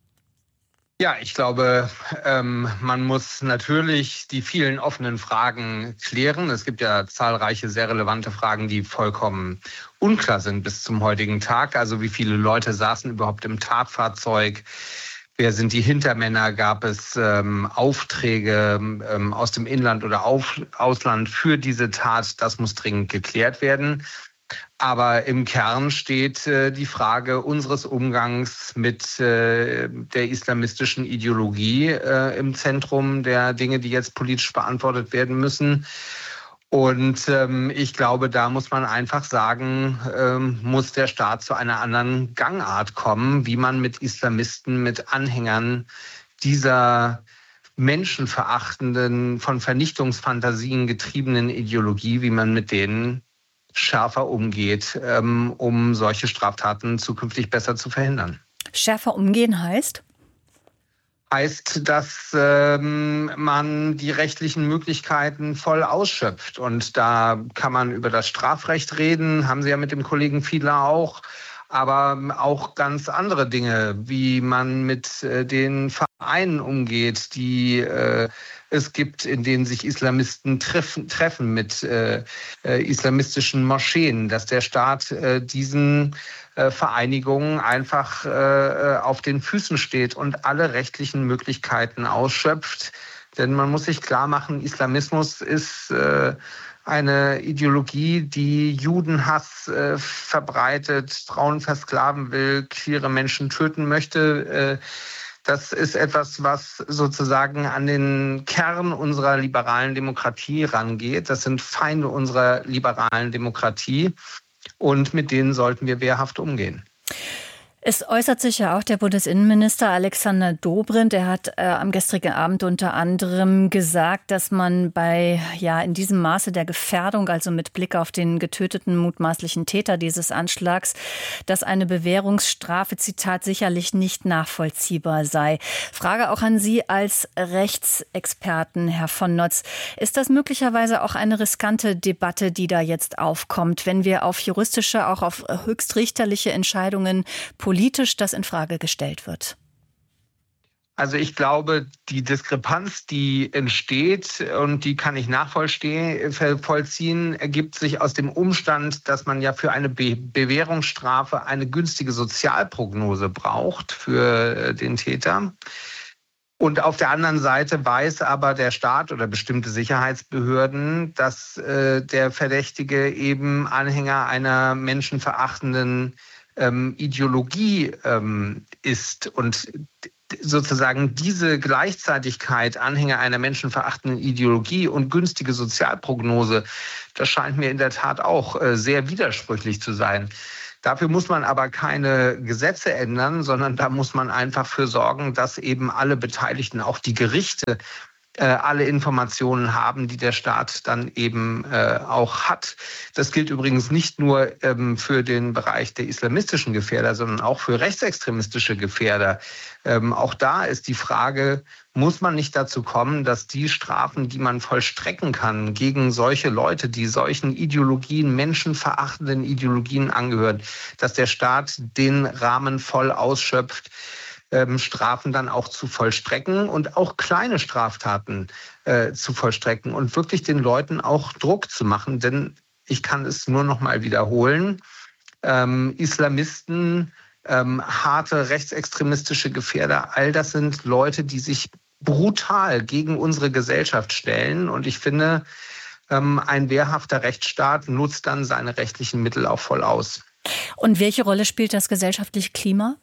Ja, ich glaube, ähm, man muss natürlich die vielen offenen Fragen klären. Es gibt ja zahlreiche sehr relevante Fragen, die vollkommen unklar sind bis zum heutigen Tag. Also wie viele Leute saßen überhaupt im Tatfahrzeug? Wer sind die Hintermänner? Gab es ähm, Aufträge ähm, aus dem Inland oder auf, Ausland für diese Tat? Das muss dringend geklärt werden. Aber im Kern steht äh, die Frage unseres Umgangs mit äh, der islamistischen Ideologie äh, im Zentrum der Dinge, die jetzt politisch beantwortet werden müssen. Und ähm, ich glaube, da muss man einfach sagen, ähm, muss der Staat zu einer anderen Gangart kommen, wie man mit Islamisten, mit Anhängern dieser menschenverachtenden, von Vernichtungsfantasien getriebenen Ideologie, wie man mit denen schärfer umgeht, ähm, um solche Straftaten zukünftig besser zu verhindern. Schärfer umgehen heißt? Heißt, dass ähm, man die rechtlichen Möglichkeiten voll ausschöpft. Und da kann man über das Strafrecht reden, haben Sie ja mit dem Kollegen Fiedler auch, aber auch ganz andere Dinge, wie man mit äh, den Vereinen umgeht, die äh, es gibt, in denen sich Islamisten treffen, treffen mit äh, äh, islamistischen Moscheen, dass der Staat äh, diesen äh, Vereinigungen einfach äh, auf den Füßen steht und alle rechtlichen Möglichkeiten ausschöpft. Denn man muss sich klar machen, Islamismus ist äh, eine Ideologie, die Judenhass äh, verbreitet, Frauen versklaven will, queere Menschen töten möchte. Äh, Das ist etwas, was sozusagen an den Kern unserer liberalen Demokratie rangeht. Das sind Feinde unserer liberalen Demokratie und mit denen sollten wir wehrhaft umgehen. Es äußert sich ja auch der Bundesinnenminister Alexander Dobrindt. Er hat äh, am gestrigen Abend unter anderem gesagt, dass man bei, ja, in diesem Maße der Gefährdung, also mit Blick auf den getöteten mutmaßlichen Täter dieses Anschlags, dass eine Bewährungsstrafe, Zitat, sicherlich nicht nachvollziehbar sei. Frage auch an Sie als Rechtsexperten, Herr von Notz. Ist das möglicherweise auch eine riskante Debatte, die da jetzt aufkommt, wenn wir auf juristische, auch auf höchstrichterliche Entscheidungen politisch das in Frage gestellt wird? Also ich glaube, die Diskrepanz, die entsteht und die kann ich nachvollziehen, ergibt sich aus dem Umstand, dass man ja für eine Be- Bewährungsstrafe eine günstige Sozialprognose braucht für den Täter. Und auf der anderen Seite weiß aber der Staat oder bestimmte Sicherheitsbehörden, dass äh, der Verdächtige eben Anhänger einer menschenverachtenden ähm, Ideologie ähm, ist. Und sozusagen diese Gleichzeitigkeit, Anhänger einer menschenverachtenden Ideologie und günstige Sozialprognose, das scheint mir in der Tat auch äh, sehr widersprüchlich zu sein. Dafür muss man aber keine Gesetze ändern, sondern da muss man einfach für sorgen, dass eben alle Beteiligten, auch die Gerichte, äh, alle Informationen haben, die der Staat dann eben äh, auch hat. Das gilt übrigens nicht nur ähm, für den Bereich der islamistischen Gefährder, sondern auch für rechtsextremistische Gefährder. Ähm, auch da ist die Frage, muss man nicht dazu kommen, dass die Strafen, die man vollstrecken kann gegen solche Leute, die solchen Ideologien, menschenverachtenden Ideologien angehören, dass der Staat den Rahmen voll ausschöpft, ähm, Strafen dann auch zu vollstrecken und auch kleine Straftaten äh, zu vollstrecken und wirklich den Leuten auch Druck zu machen. Denn ich kann es nur noch mal wiederholen, ähm, Islamisten, ähm, harte rechtsextremistische Gefährder, all das sind Leute, die sich brutal gegen unsere Gesellschaft stellen. Und ich finde, ähm, ein wehrhafter Rechtsstaat nutzt dann seine rechtlichen Mittel auch voll aus. Und welche Rolle spielt das gesellschaftliche Klima?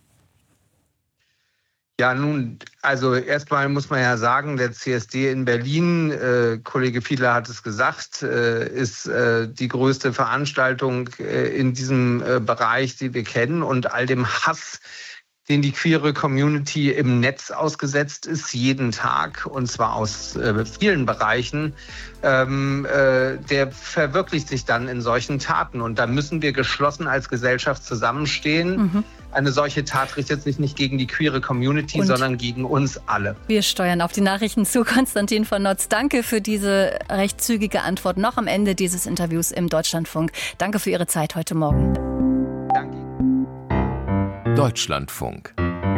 Ja, nun, also erstmal muss man ja sagen, der C S D in Berlin, äh, Kollege Fiedler hat es gesagt, äh, ist äh, die größte Veranstaltung äh, in diesem äh, Bereich, die wir kennen. Und all dem Hass, den die queere Community im Netz ausgesetzt ist, jeden Tag, und zwar aus äh, vielen Bereichen, ähm, äh, der verwirklicht sich dann in solchen Taten. Und da müssen wir geschlossen als Gesellschaft zusammenstehen. Mhm. Eine solche Tat richtet sich nicht gegen die queere Community, und sondern gegen uns alle. Wir steuern auf die Nachrichten zu. Konstantin von Notz, danke für diese recht zügige Antwort noch am Ende dieses Interviews im Deutschlandfunk. Danke für Ihre Zeit heute Morgen. Danke. Deutschlandfunk.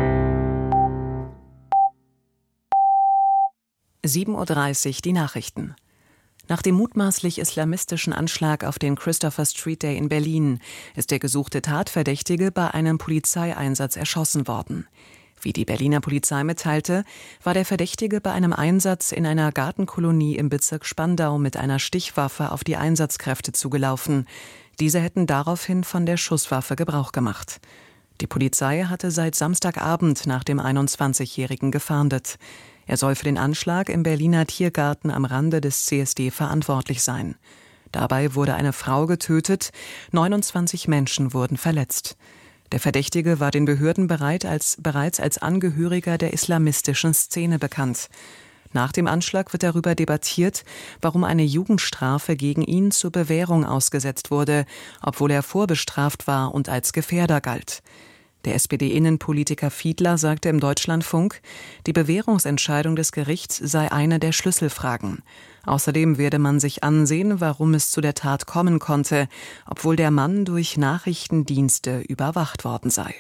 sieben Uhr dreißig, die Nachrichten. Nach dem mutmaßlich islamistischen Anschlag auf den Christopher Street Day in Berlin ist der gesuchte Tatverdächtige bei einem Polizeieinsatz erschossen worden. Wie die Berliner Polizei mitteilte, war der Verdächtige bei einem Einsatz in einer Gartenkolonie im Bezirk Spandau mit einer Stichwaffe auf die Einsatzkräfte zugelaufen. Diese hätten daraufhin von der Schusswaffe Gebrauch gemacht. Die Polizei hatte seit Samstagabend nach dem einundzwanzigjährigen gefahndet. Er soll für den Anschlag im Berliner Tiergarten am Rande des C S D verantwortlich sein. Dabei wurde eine Frau getötet, neunundzwanzig Menschen wurden verletzt. Der Verdächtige war den Behörden bereit als, bereits als Angehöriger der islamistischen Szene bekannt. Nach dem Anschlag wird darüber debattiert, warum eine Jugendstrafe gegen ihn zur Bewährung ausgesetzt wurde, obwohl er vorbestraft war und als Gefährder galt. Der S P D-Innenpolitiker Fiedler sagte im Deutschlandfunk, die Bewährungsentscheidung des Gerichts sei eine der Schlüsselfragen. Außerdem werde man sich ansehen, warum es zu der Tat kommen konnte, obwohl der Mann durch Nachrichtendienste überwacht worden sei.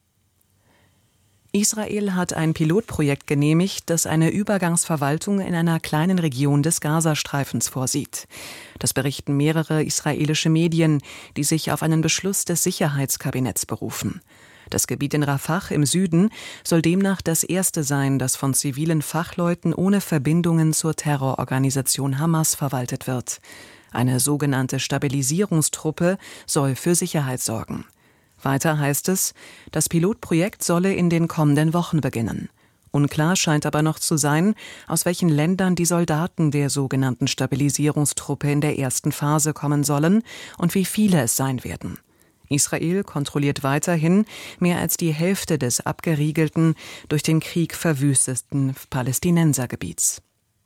Israel hat ein Pilotprojekt genehmigt, das eine Übergangsverwaltung in einer kleinen Region des Gazastreifens vorsieht. Das berichten mehrere israelische Medien, die sich auf einen Beschluss des Sicherheitskabinetts berufen. Das Gebiet in Rafah im Süden soll demnach das erste sein, das von zivilen Fachleuten ohne Verbindungen zur Terrororganisation Hamas verwaltet wird. Eine sogenannte Stabilisierungstruppe soll für Sicherheit sorgen. Weiter heißt es, das Pilotprojekt solle in den kommenden Wochen beginnen. Unklar scheint aber noch zu sein, aus welchen Ländern die Soldaten der sogenannten Stabilisierungstruppe in der ersten Phase kommen sollen und wie viele es sein werden. Israel kontrolliert weiterhin mehr als die Hälfte des abgeriegelten, durch den Krieg verwüsteten Palästinensergebiets.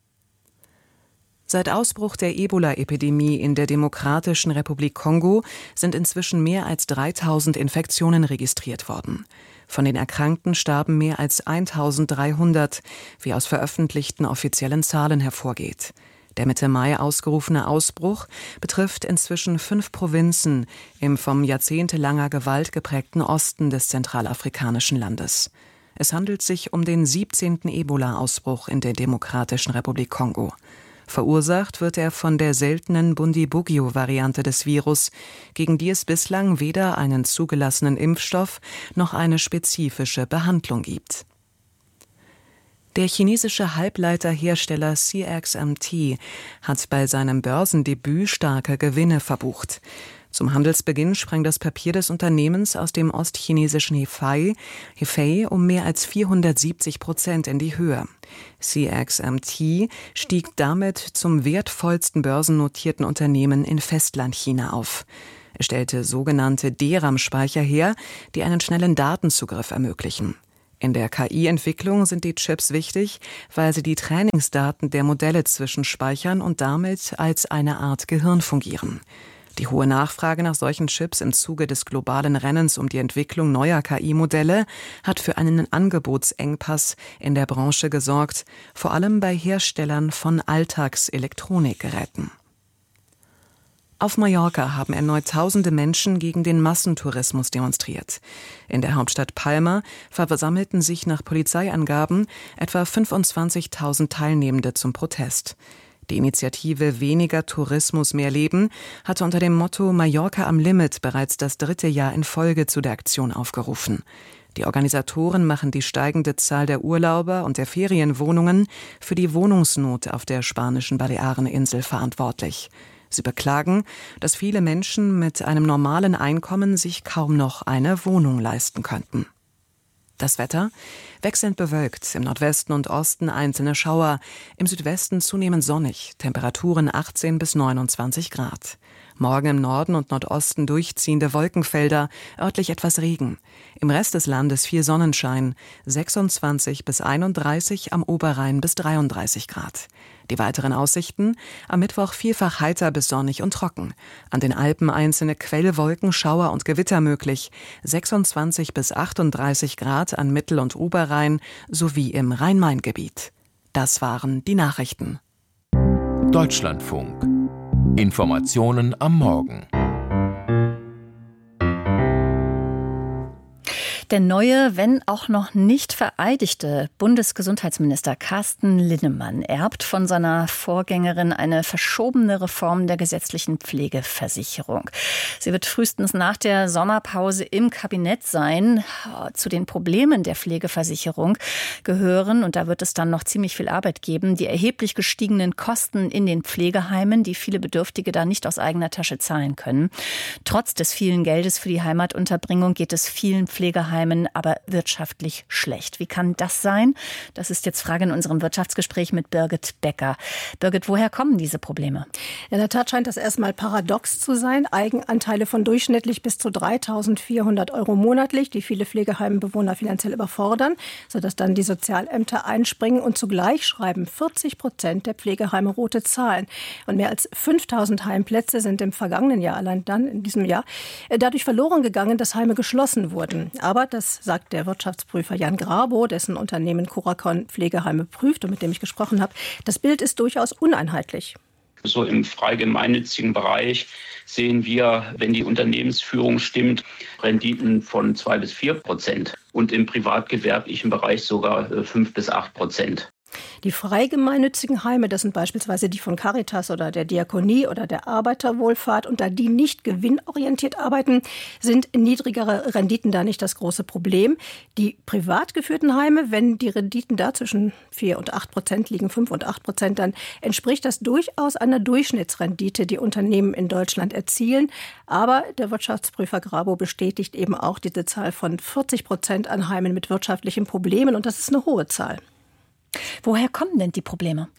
Seit Ausbruch der Ebola-Epidemie in der Demokratischen Republik Kongo sind inzwischen mehr als dreitausend Infektionen registriert worden. Von den Erkrankten starben mehr als eintausenddreihundert, wie aus veröffentlichten offiziellen Zahlen hervorgeht. Der Mitte Mai ausgerufene Ausbruch betrifft inzwischen fünf Provinzen im vom jahrzehntelanger Gewalt geprägten Osten des zentralafrikanischen Landes. Es handelt sich um den siebzehnten Ebola-Ausbruch in der Demokratischen Republik Kongo. Verursacht wird er von der seltenen Bundibugyo-Variante des Virus, gegen die es bislang weder einen zugelassenen Impfstoff noch eine spezifische Behandlung gibt. Der chinesische Halbleiterhersteller C X M T hat bei seinem Börsendebüt starke Gewinne verbucht. Zum Handelsbeginn sprang das Papier des Unternehmens aus dem ostchinesischen Hefei, Hefei um mehr als vierhundertsiebzig Prozent in die Höhe. C X M T stieg damit zum wertvollsten börsennotierten Unternehmen in Festlandchina auf. Es stellte sogenannte D RAM-Speicher her, die einen schnellen Datenzugriff ermöglichen. In der K I-Entwicklung sind die Chips wichtig, weil sie die Trainingsdaten der Modelle zwischenspeichern und damit als eine Art Gehirn fungieren. Die hohe Nachfrage nach solchen Chips im Zuge des globalen Rennens um die Entwicklung neuer K I-Modelle hat für einen Angebotsengpass in der Branche gesorgt, vor allem bei Herstellern von Alltagselektronikgeräten. Auf Mallorca haben erneut tausende Menschen gegen den Massentourismus demonstriert. In der Hauptstadt Palma versammelten sich nach Polizeiangaben etwa fünfundzwanzigtausend Teilnehmende zum Protest. Die Initiative Weniger Tourismus, mehr Leben hatte unter dem Motto Mallorca am Limit bereits das dritte Jahr in Folge zu der Aktion aufgerufen. Die Organisatoren machen die steigende Zahl der Urlauber und der Ferienwohnungen für die Wohnungsnot auf der spanischen Baleareninsel verantwortlich. Sie beklagen, dass viele Menschen mit einem normalen Einkommen sich kaum noch eine Wohnung leisten könnten. Das Wetter? Wechselnd bewölkt, im Nordwesten und Osten einzelne Schauer, im Südwesten zunehmend sonnig, Temperaturen achtzehn bis neunundzwanzig Grad. Morgen im Norden und Nordosten durchziehende Wolkenfelder, örtlich etwas Regen. Im Rest des Landes viel Sonnenschein, sechsundzwanzig bis einunddreißig, am Oberrhein bis dreiunddreißig Grad. Die weiteren Aussichten: am Mittwoch vielfach heiter bis sonnig und trocken. An den Alpen einzelne Quellwolken, Schauer und Gewitter möglich. sechsundzwanzig bis achtunddreißig Grad an Mittel- und Oberrhein sowie im Rhein-Main-Gebiet. Das waren die Nachrichten. Deutschlandfunk. Informationen am Morgen. Der neue, wenn auch noch nicht vereidigte Bundesgesundheitsminister Carsten Linnemann erbt von seiner Vorgängerin eine verschobene Reform der gesetzlichen Pflegeversicherung. Sie wird frühestens nach der Sommerpause im Kabinett sein. Zu den Problemen der Pflegeversicherung gehören, und da wird es dann noch ziemlich viel Arbeit geben, die erheblich gestiegenen Kosten in den Pflegeheimen, die viele Bedürftige da nicht aus eigener Tasche zahlen können. Trotz des vielen Geldes für die Heimatunterbringung geht es vielen Pflegeheimen aber wirtschaftlich schlecht. Wie kann das sein? Das ist jetzt Frage in unserem Wirtschaftsgespräch mit Birgit Becker. Birgit, woher kommen diese Probleme? In der Tat scheint das erstmal paradox zu sein. Eigenanteile von durchschnittlich bis zu dreitausendvierhundert Euro monatlich, die viele Pflegeheimenbewohner finanziell überfordern, sodass dann die Sozialämter einspringen, und zugleich schreiben vierzig Prozent der Pflegeheime rote Zahlen. Und mehr als fünftausend Heimplätze sind im vergangenen Jahr, allein dann in diesem Jahr, dadurch verloren gegangen, dass Heime geschlossen wurden. Aber das sagt der Wirtschaftsprüfer Jan Grabow, dessen Unternehmen Curacon Pflegeheime prüft und mit dem ich gesprochen habe. Das Bild ist durchaus uneinheitlich. So im frei gemeinnützigen Bereich sehen wir, wenn die Unternehmensführung stimmt, Renditen von zwei bis vier Prozent und im privatgewerblichen Bereich sogar fünf bis acht Prozent. Die frei gemeinnützigen Heime, das sind beispielsweise die von Caritas oder der Diakonie oder der Arbeiterwohlfahrt, und da die nicht gewinnorientiert arbeiten, sind niedrigere Renditen da nicht das große Problem. Die privat geführten Heime, wenn die Renditen da zwischen vier und acht Prozent liegen, fünf und acht Prozent, dann entspricht das durchaus einer Durchschnittsrendite, die Unternehmen in Deutschland erzielen. Aber der Wirtschaftsprüfer Grabow bestätigt eben auch diese Zahl von vierzig Prozent an Heimen mit wirtschaftlichen Problemen, und das ist eine hohe Zahl. Woher kommen denn die Probleme?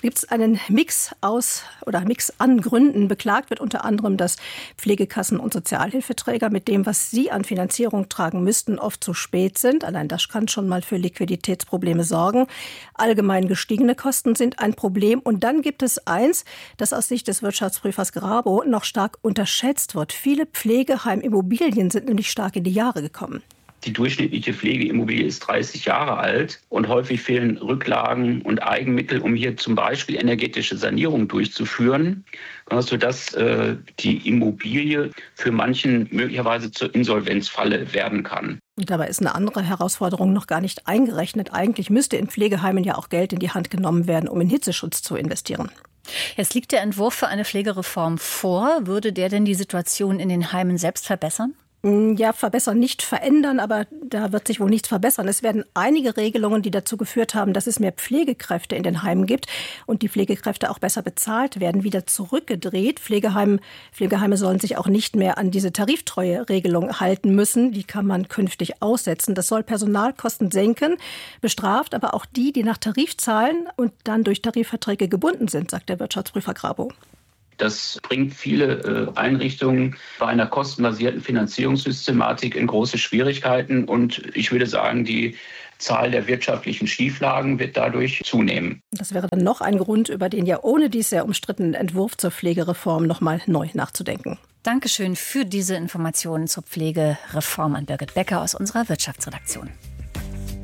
Gibt es einen Mix aus oder Mix an Gründen. Beklagt wird unter anderem, dass Pflegekassen und Sozialhilfeträger mit dem, was sie an Finanzierung tragen müssten, oft zu spät sind. Allein das kann schon mal für Liquiditätsprobleme sorgen. Allgemein gestiegene Kosten sind ein Problem. Und dann gibt es eins, das aus Sicht des Wirtschaftsprüfers Grabo noch stark unterschätzt wird. Viele Pflegeheimimmobilien sind nämlich stark in die Jahre gekommen. Die durchschnittliche Pflegeimmobilie ist dreißig Jahre alt und häufig fehlen Rücklagen und Eigenmittel, um hier zum Beispiel energetische Sanierung durchzuführen, sodass äh, die Immobilie für manchen möglicherweise zur Insolvenzfalle werden kann. Und dabei ist eine andere Herausforderung noch gar nicht eingerechnet. Eigentlich müsste in Pflegeheimen ja auch Geld in die Hand genommen werden, um in Hitzeschutz zu investieren. Es liegt der Entwurf für eine Pflegereform vor. Würde der denn die Situation in den Heimen selbst verbessern? Ja, verbessern, nicht verändern, aber da wird sich wohl nichts verbessern. Es werden einige Regelungen, die dazu geführt haben, dass es mehr Pflegekräfte in den Heimen gibt und die Pflegekräfte auch besser bezahlt werden, wieder zurückgedreht. Pflegeheim, Pflegeheime sollen sich auch nicht mehr an diese Tariftreue-Regelung halten müssen. Die kann man künftig aussetzen. Das soll Personalkosten senken, bestraft aber auch die, die nach Tarif zahlen und dann durch Tarifverträge gebunden sind, sagt der Wirtschaftsprüfer Grabo. Das bringt viele äh, Einrichtungen bei einer kostenbasierten Finanzierungssystematik in große Schwierigkeiten. Und ich würde sagen, die Zahl der wirtschaftlichen Schieflagen wird dadurch zunehmen. Das wäre dann noch ein Grund, über den ja ohne dies sehr umstrittenen Entwurf zur Pflegereform noch mal neu nachzudenken. Dankeschön für diese Informationen zur Pflegereform an Birgit Becker aus unserer Wirtschaftsredaktion.